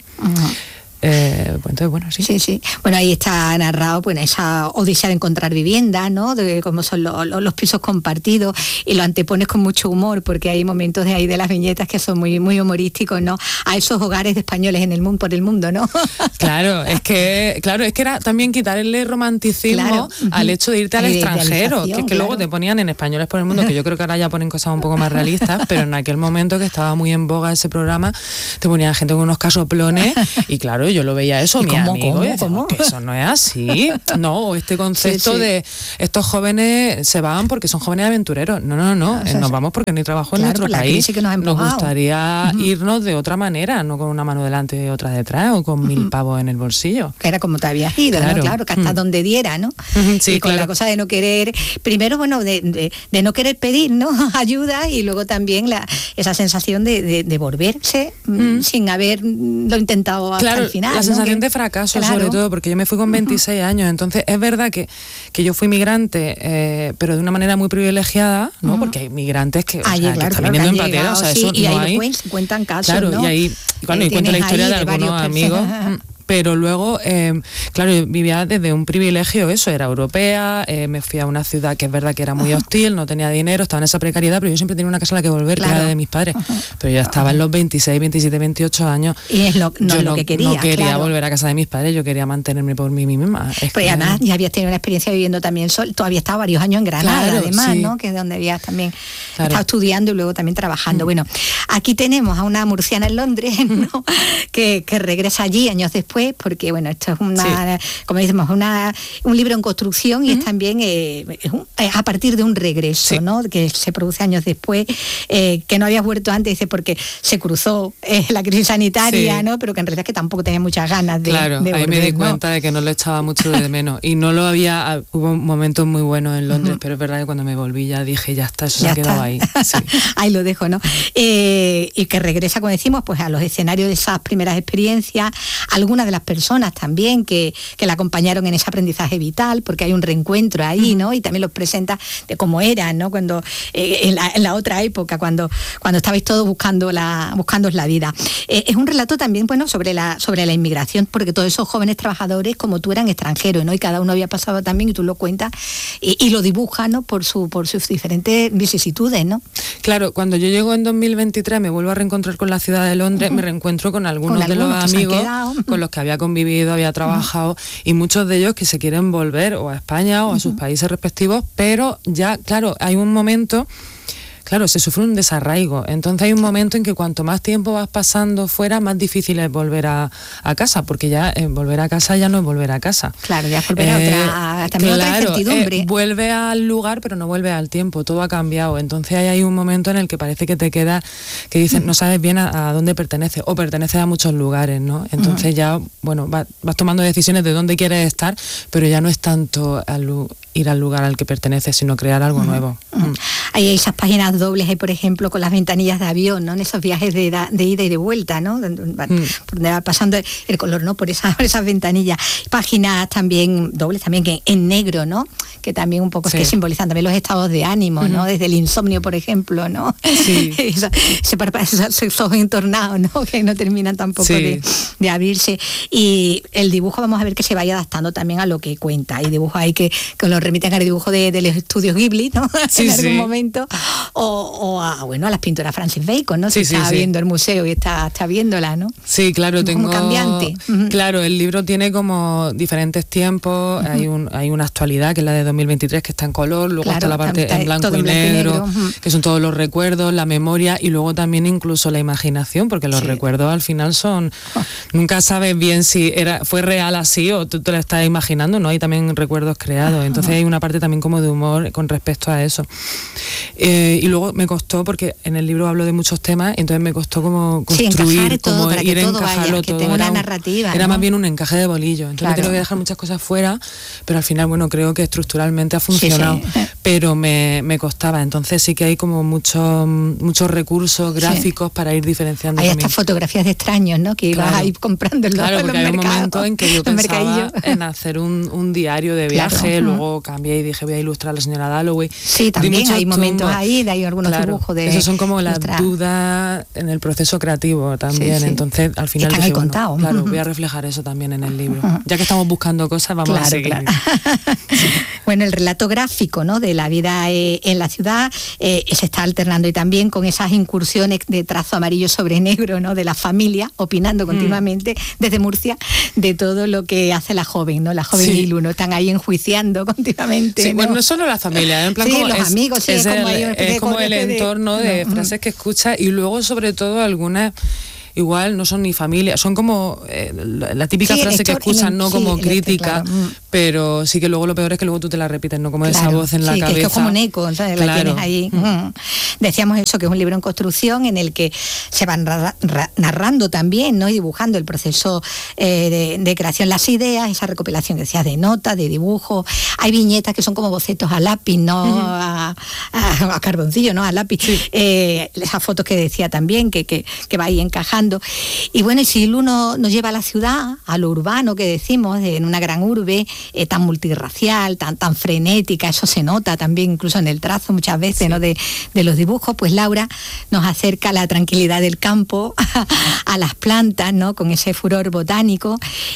Sí. Sí. Bueno, ahí está narrado esa odisea de encontrar vivienda, ¿no? De cómo son los pisos compartidos, y lo antepones con mucho humor, porque hay momentos de ahí de las viñetas que son muy, muy humorísticos, ¿no? A esos hogares de españoles por el mundo, ¿no? Claro, es que era también quitarle romanticismo al hecho de irte al extranjero, que es que luego te ponían en Españoles por el mundo, que yo creo que ahora ya ponen cosas un poco más realistas, pero en aquel momento que estaba muy en boga ese programa, te ponían gente con unos casoplones, y claro, yo lo veía eso, mi amigo, ¿cómo? Que eso no es así, no, este concepto de estos jóvenes se van porque son jóvenes aventureros, no, nos vamos porque no hay trabajo en nuestro país, nos gustaría irnos de otra manera, no con una mano delante y otra detrás, o con 1000 pavos en el bolsillo. Que era como te habías ido, claro. ¿No? Claro, que hasta donde diera, ¿no? Sí, y con la cosa de no querer, primero, de no querer pedir, ¿no? Ayuda, y luego también esa sensación de volverse sin haberlo intentado hasta el final. La sensación de fracaso, sobre todo, porque yo me fui con 26 años, entonces es verdad que yo fui migrante, pero de una manera muy privilegiada, ¿no? Porque hay migrantes que, que están viniendo en patera, eso y no ahí hay... cuentan casos, claro, ¿no? y ahí, y cuento la historia de algunos amigos... pero luego, claro, yo vivía desde un privilegio, eso, era europea, me fui a una ciudad que es verdad que era muy hostil, no tenía dinero, estaba en esa precariedad, pero yo siempre tenía una casa a la que volver, que era de mis padres, pero ya estaba en los 26, 27, 28 años. Y es lo que quería. No quería volver a casa de mis padres, yo quería mantenerme por mí misma. Pues además ya habías tenido una experiencia viviendo también tú habías estado varios años en Granada, además, ¿no? Que es donde habías también estado estudiando y luego también trabajando. Bueno, aquí tenemos a una murciana en Londres, ¿no? que regresa allí años después, porque bueno, esto es como decimos, un libro en construcción y es también a partir de un regreso, ¿no? Que se produce años después, que no habías vuelto antes, dice, porque se cruzó la crisis sanitaria, ¿no? Pero que en realidad es que tampoco tenía muchas ganas de volver, ahí me di cuenta de que no lo echaba mucho de menos y no lo había, hubo momentos muy buenos en Londres, pero es verdad que cuando me volví ya dije, ya está, eso se ha quedado ahí. Sí. Ahí lo dejo, ¿no? Y que regresa, como decimos, pues a los escenarios de esas primeras experiencias, algunas de las personas también que la acompañaron en ese aprendizaje vital, porque hay un reencuentro ahí, ¿no? Y también los presenta de cómo eran, ¿no? Cuando en la otra época, cuando estabais todos buscándos la vida. Es un relato también, bueno, sobre la inmigración, porque todos esos jóvenes trabajadores como tú eran extranjeros, ¿no? Y cada uno había pasado también, y tú lo cuentas, y lo dibujas, ¿no? Por sus diferentes vicisitudes, ¿no? Claro, cuando yo llego en 2023 me vuelvo a reencontrar con la ciudad de Londres, me reencuentro con algunos de los amigos con los que había convivido, había trabajado, y muchos de ellos que se quieren volver o a España o a sus países respectivos, pero ya, claro, hay un momento... Claro, se sufre un desarraigo, entonces hay un momento en que cuanto más tiempo vas pasando fuera, más difícil es volver a casa, porque ya volver a casa ya no es volver a casa. Claro, ya es volver a otra incertidumbre. Vuelve al lugar, pero no vuelve al tiempo, todo ha cambiado, entonces ahí hay un momento en el que parece que te queda, que dices, no sabes bien a dónde perteneces, o perteneces a muchos lugares, ¿no? Entonces ya, bueno, vas tomando decisiones de dónde quieres estar, pero ya no es tanto ir al lugar al que perteneces, sino crear algo nuevo. Hay esas páginas dobles, por ejemplo, con las ventanillas de avión, ¿no? En esos viajes de ida y de vuelta, ¿no? Donde va pasando el color, ¿no? Por esas ventanillas. Páginas también dobles, también que en negro, ¿no? Que también un poco es que simbolizan también los estados de ánimo, ¿no? Desde el insomnio, por ejemplo, ¿no? Sí. esos ojos entornados, ¿no? Que no terminan tampoco de abrirse. Y el dibujo, vamos a ver que se vaya adaptando también a lo que cuenta. Hay dibujos ahí que lo remiten al dibujo de los estudios Ghibli, ¿no? En algún momento. O a las pinturas Francis Bacon, ¿no? Si está viendo el museo y está viéndola, ¿no? Sí, claro, como cambiante. Claro, el libro tiene como diferentes tiempos, hay una actualidad que es la de 2023 que está en color, luego está la parte en blanco y negro, que son todos los recuerdos, la memoria y luego también incluso la imaginación, porque los recuerdos al final son, nunca sabes bien si fue real así o tú te lo estás imaginando, ¿no? Hay también recuerdos creados, entonces hay una parte también como de humor con respecto a eso. Y luego me costó, porque en el libro hablo de muchos temas, entonces me costó como construir, todo, como ir a encajarlo todo. Que tenga una narrativa. Era más bien un encaje de bolillo. Entonces me tengo que dejar muchas cosas fuera, pero al final, bueno, creo que estructuralmente ha funcionado. Pero me costaba. Entonces sí que hay como muchos recursos gráficos para ir diferenciando. Hay también. estas fotografías de extraños, ¿no? Que ibas a ir comprando en Claro, porque hay un momento en que yo pensaba en hacer un diario de viaje, luego cambié y dije, voy a ilustrar a la señora Dalloway. Sí, también hay momentos ahí, hay algunos dibujos de... Esos son como las dudas en el proceso creativo también, entonces al final dije, bueno, claro, voy a reflejar eso también en el libro. Ya que estamos buscando cosas, vamos a seguir. Bueno, el relato gráfico, ¿no? De la vida en la ciudad se está alternando y también con esas incursiones de trazo amarillo sobre negro, ¿no? De la familia, opinando continuamente desde Murcia de todo lo que hace la joven, ¿no? La joven Ilu, ¿no? Están ahí enjuiciando continuamente. Sí, bueno, no solo la familia, en plan como los amigos, es como el entorno de frases que escucha y luego sobre todo algunas igual no son ni familia, son como la típica frase que escuchan, no como crítica, pero sí que luego lo peor es que luego tú te la repites, no como esa voz en la cabeza. Que es como un eco, ¿sabes? La tienes ahí. Decíamos eso, que es un libro en construcción en el que se van narrando también, ¿no? Y dibujando el proceso de creación, las ideas, esa recopilación que decías de notas, de dibujos. Hay viñetas que son como bocetos a lápiz, no a carboncillo, ¿no? A lápiz. Esas fotos que decía también, que va ahí encajando. Y bueno, y si uno nos lleva a la ciudad, a lo urbano que decimos, en una gran urbe, tan multirracial, tan frenética, eso se nota también incluso en el trazo muchas veces, ¿no? de los dibujos, pues Laura nos acerca a la tranquilidad del campo, a las plantas, ¿no? Con ese furor botánico,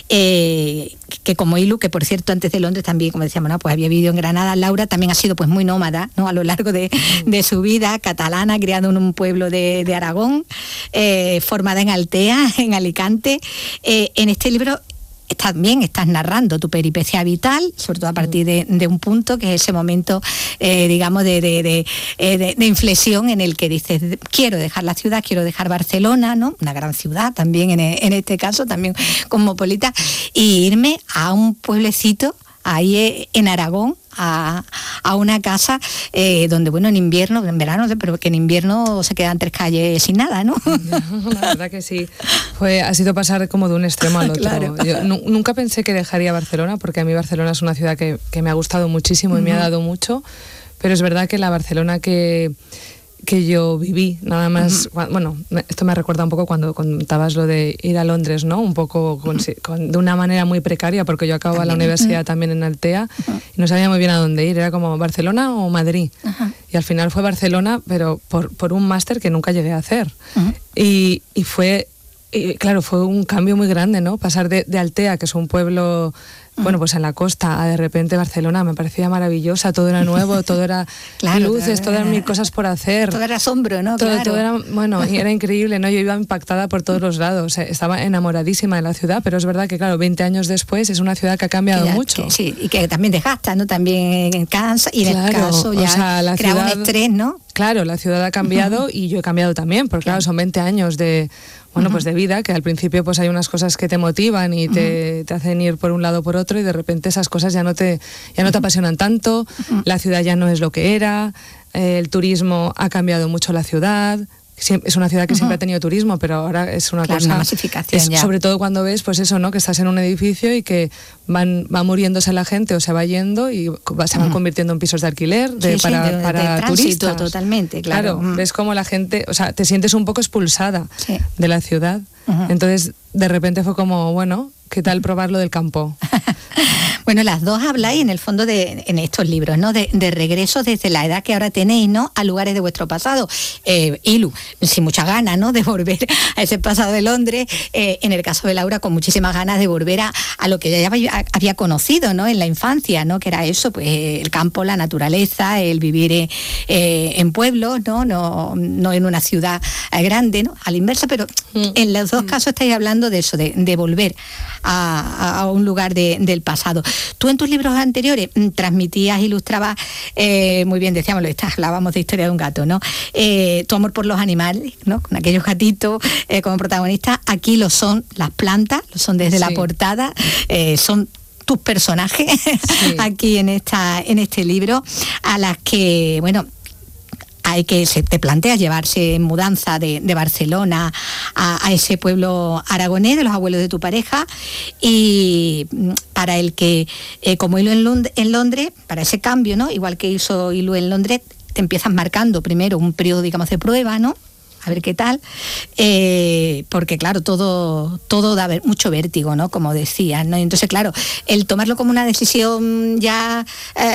que como Ilu, que por cierto antes de Londres también, como decíamos, ¿no? Pues había vivido en Granada. Laura también ha sido pues muy nómada, ¿no? A lo largo de su vida, catalana, criada en un pueblo de Aragón, formada en Altea, en Alicante. En este libro también estás narrando tu peripecia vital, sobre todo a partir de un punto que es ese momento, digamos, de inflexión en el que dices, quiero dejar la ciudad, quiero dejar Barcelona, ¿no? Una gran ciudad también en este caso, también cosmopolita, y irme a un pueblecito ahí en Aragón, a una casa donde, bueno, en invierno, en verano, pero que en invierno se quedan 3 calles sin nada, ¿no? La verdad que sí. Ha sido pasar como de un extremo al otro. Claro. Yo nunca pensé que dejaría Barcelona, porque a mí Barcelona es una ciudad que me ha gustado muchísimo y me ha dado mucho, pero es verdad que la Barcelona que yo viví, nada más, bueno, esto me recuerda un poco cuando contabas lo de ir a Londres, ¿no? Un poco de una manera muy precaria, porque yo acababa la universidad también en Altea y no sabía muy bien a dónde ir, era como Barcelona o Madrid. Y al final fue Barcelona, pero por un máster que nunca llegué a hacer. Y fue, claro, fue un cambio muy grande, ¿no? Pasar de Altea, que es un pueblo, bueno, pues en la costa, a de repente Barcelona, me parecía maravillosa, todo era nuevo, todo era luces, todas eran mil cosas por hacer. Todo era asombro, ¿no? Todo era, bueno, y era increíble, ¿no? Yo iba impactada por todos los lados, estaba enamoradísima de la ciudad, pero es verdad que, claro, 20 años después es una ciudad que ha cambiado mucho. Sí, y que también desgasta, ¿no? También cansa, y en el caso ya, o sea, la crea ciudad, un estrés, ¿no? Claro, la ciudad ha cambiado y yo he cambiado también, porque claro, son 20 años de... Bueno, pues de vida, que al principio pues hay unas cosas que te motivan y te hacen ir por un lado o por otro, y de repente esas cosas ya no te apasionan tanto, la ciudad ya no es lo que era, el turismo ha cambiado mucho la ciudad. Es una ciudad que siempre ha tenido turismo, pero ahora es una cosa... Una masificación ya. Sobre todo cuando ves, pues eso, ¿no? Que estás en un edificio y que va muriéndose la gente o se va yendo y se van convirtiendo en pisos de alquiler para turistas. Totalmente, claro. Ves como la gente... O sea, te sientes un poco expulsada de la ciudad. Entonces, de repente fue como, bueno, ¿qué tal probar lo del campo? Bueno, las dos habláis en el fondo en estos libros, ¿no? De regreso desde la edad que ahora tenéis, ¿no? A lugares de vuestro pasado. Ilu, sin muchas ganas, ¿no? De volver a ese pasado de Londres. En el caso de Laura, con muchísimas ganas de volver a lo que ya había conocido, ¿no? En la infancia, ¿no? Que era eso, pues el campo, la naturaleza, el vivir en pueblos, ¿no? No en una ciudad grande, ¿no? A la inversa, pero en los dos casos estáis hablando de eso, de volver a un lugar del pasado. Tú en tus libros anteriores transmitías, ilustrabas, muy bien, decíamos, hablábamos de Historia de un gato, ¿no? Tu amor por los animales, ¿no? Con aquellos gatitos como protagonistas. Aquí lo son las plantas, lo son desde la portada, son tus personajes aquí en este libro, a las que, bueno, se te plantea llevarse en mudanza de Barcelona a ese pueblo aragonés de los abuelos de tu pareja, y para el que, como Ilu en Londres, para ese cambio, ¿no? Igual que hizo Ilu en Londres, te empiezas marcando primero un periodo, digamos, de prueba, ¿no? A ver qué tal, porque claro, todo da mucho vértigo, ¿no? Como decías, ¿no? Entonces, claro, el tomarlo como una decisión ya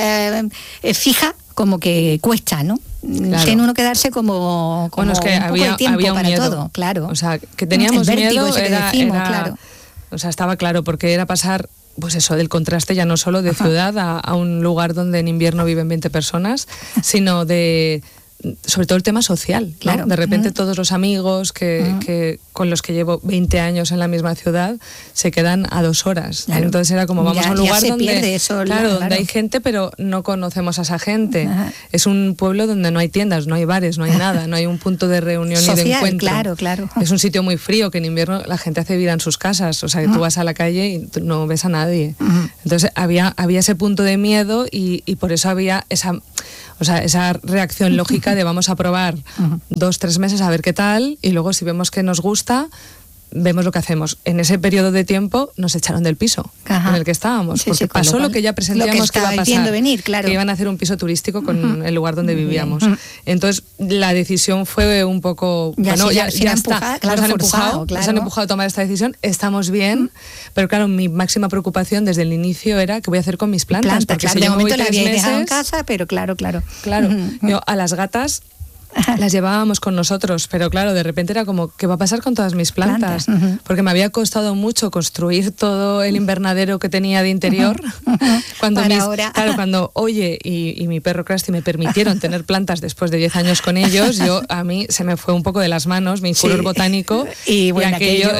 fija, como que cuesta, ¿no? Claro. Tiene uno quedarse como bueno, es que un poco de tiempo para miedo. todo, claro. O sea, que teníamos vértigo, miedo, claro. O sea, estaba claro, porque era pasar, pues eso, del contraste ya no solo de ciudad a un lugar donde en invierno viven 20 personas, sino de... sobre todo el tema social, ¿no? Claro. De repente todos los amigos que con los que llevo 20 años en la misma ciudad se quedan a 2 horas. Claro. Entonces era como vamos a un lugar donde, donde hay gente, pero no conocemos a esa gente. Es un pueblo donde no hay tiendas, no hay bares, no hay nada, no hay un punto de reunión social, ni de encuentro. Claro. Es un sitio muy frío, que en invierno la gente hace vida en sus casas, o sea, que tú vas a la calle y no ves a nadie. Entonces había ese punto de miedo y por eso había esa reacción lógica de vamos a probar 2-3 meses a ver qué tal, y luego si vemos que nos gusta, vemos lo que hacemos. En ese periodo de tiempo nos echaron del piso en el que estábamos, porque pasó lo que ya presentíamos que iba a pasar, venir, claro. que iban a hacer un piso turístico con el lugar donde vivíamos. Entonces la decisión fue un poco, ya está, nos han empujado a tomar esta decisión, estamos bien, pero claro, mi máxima preocupación desde el inicio era qué voy a hacer con mis plantas, porque claro, si de yo momento me voy 3 meses, dejado en casa, pero claro. Yo a las gatas las llevábamos con nosotros, pero claro, de repente era como, ¿qué va a pasar con todas mis plantas? Porque me había costado mucho construir todo el invernadero que tenía de interior. Cuando Oye y mi perro Krusty me permitieron tener plantas después de 10 años con ellos, a mí se me fue un poco de las manos mi furor botánico y aquello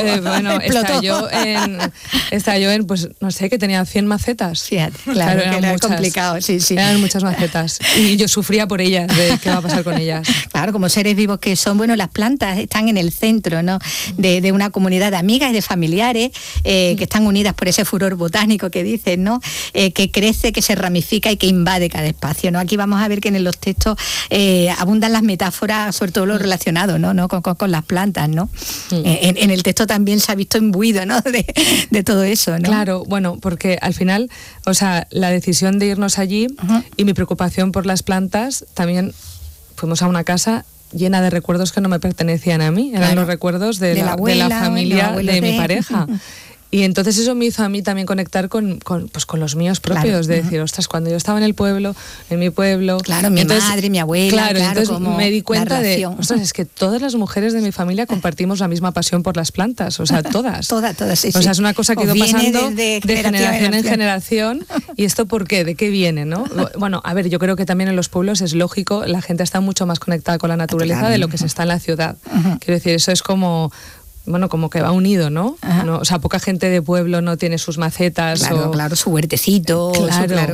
estalló en, pues no sé, que tenía 100 macetas. Claro, era muchas, complicado, eran muchas macetas y yo sufría por ellas, de qué va a pasar con ellas. Claro, como seres vivos que son, las plantas están en el centro, ¿no? de una comunidad de amigas y de familiares que están unidas por ese furor botánico que dicen, ¿no? Que crece, que se ramifica y que invade cada espacio, ¿no? Aquí vamos a ver que en los textos abundan las metáforas, sobre todo lo relacionado, ¿no? Con las plantas, ¿no? En el texto también se ha visto imbuido, ¿no? de todo eso, ¿no? Claro, porque al final, la decisión de irnos allí y mi preocupación por las plantas también. Fuimos a una casa llena de recuerdos que no me pertenecían a mí, eran los recuerdos de la familia de mi pareja. Y entonces eso me hizo a mí también conectar con los míos propios, de decir, ostras, cuando yo estaba en mi pueblo... Claro, mi madre, mi abuela, entonces me di cuenta de, ostras, es que todas las mujeres de mi familia compartimos la misma pasión por las plantas, todas. Todas, sí. Es una cosa que ha ido pasando de generación en generación. ¿Y esto por qué? ¿De qué viene, no? Bueno, a ver, yo creo que también en los pueblos es lógico, la gente está mucho más conectada con la naturaleza de lo que se está en la ciudad. Quiero decir, eso es como que va unido, ¿no? Poca gente de pueblo no tiene sus macetas. Claro, su huertecito. Claro.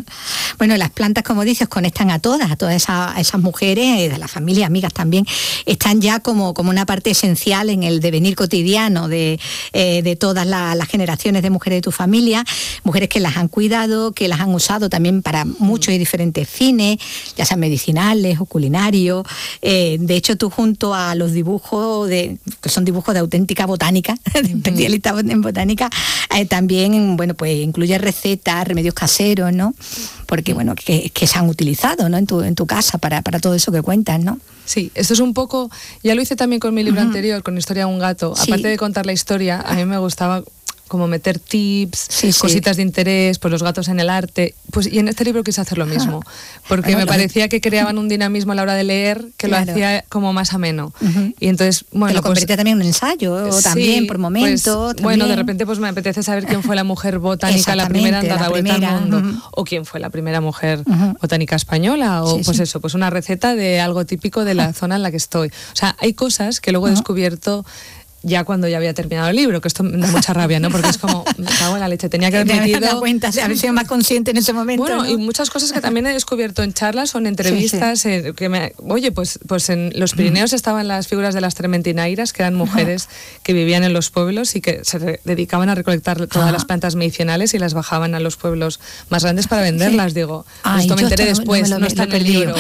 Las plantas, como dices, conectan a todas esas mujeres, de la familia, amigas también, están ya como una parte esencial en el devenir cotidiano de todas las generaciones de mujeres de tu familia, mujeres que las han cuidado, que las han usado también para muchos y diferentes fines, ya sean medicinales o culinarios. De hecho, tú junto a los dibujos, que son dibujos de auténtica botánica, de especialistas en botánica, también, pues incluye recetas, remedios caseros, ¿no? Porque, que se han utilizado, ¿no? En tu casa para todo eso que cuentas, ¿no? Sí, esto es un poco, ya lo hice también con mi libro anterior, con Historia de un gato. Aparte de contar la historia, a mí me gustaba como meter tips, cositas de interés, pues los gatos en el arte, pues y en este libro quise hacer lo mismo, porque me parecía que creaban un dinamismo a la hora de leer que lo hacía como más ameno. Y entonces, te lo convertía también en un ensayo, también por momentos. De repente pues me apetece saber quién fue la mujer botánica, la primera en dar la vuelta al mundo, o quién fue la primera mujer botánica española, o pues una receta de algo típico de la zona en la que estoy. Hay cosas que luego he descubierto ya cuando ya había terminado el libro, que esto me da mucha rabia, ¿no? Porque es como, me cago en la leche, tenía que haber metido... dado cuenta, haber sido más consciente en ese momento, ¿no? Y muchas cosas que también he descubierto en charlas o en entrevistas, pues en los Pirineos estaban las figuras de las trementinairas, que eran mujeres que vivían en los pueblos y que se dedicaban a recolectar todas las plantas medicinales y las bajaban a los pueblos más grandes para venderlas, digo. Esto me enteré después, no está en el libro.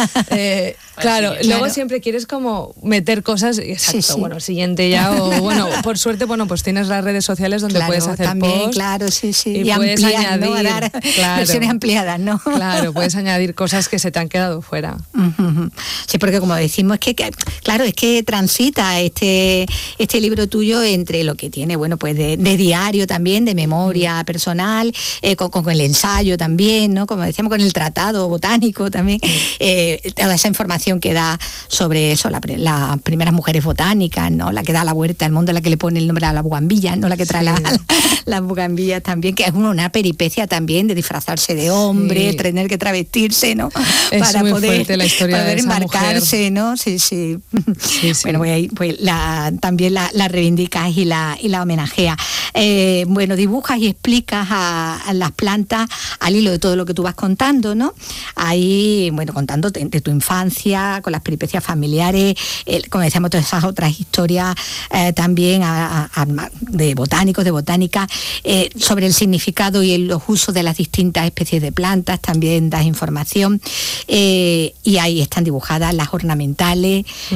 Claro, luego siempre quieres como meter cosas, el siguiente ya, por suerte, pues tienes las redes sociales donde puedes hacer posts. Y puedes añadir, dar versiones ampliadas, ¿no? Claro, puedes añadir cosas que se te han quedado fuera. Sí, porque como decimos, es que transita este libro tuyo entre lo que tiene, pues de diario también, de memoria personal, con el ensayo también, ¿no? Como decíamos, con el tratado botánico también, toda esa información que da sobre eso, las primeras mujeres botánicas, ¿no? La que da la vuelta al mundo, la que le pone el nombre a la bugambilla, ¿no? La que trae las bugambillas también, que es una peripecia también de disfrazarse de hombre, tener que travestirse, ¿no? Para muy fuerte la historia poder de esa embarcarse, mujer. ¿no? Sí. Bueno, pues también la reivindicas y la homenajeas. Dibujas y explicas a las plantas al hilo de todo lo que tú vas contando, ¿no? Ahí, contando de tu infancia, con las peripecias familiares, como decíamos, todas esas otras historias también de botánicos, de botánica, sobre el significado y los usos de las distintas especies de plantas, también das información, y ahí están dibujadas las ornamentales,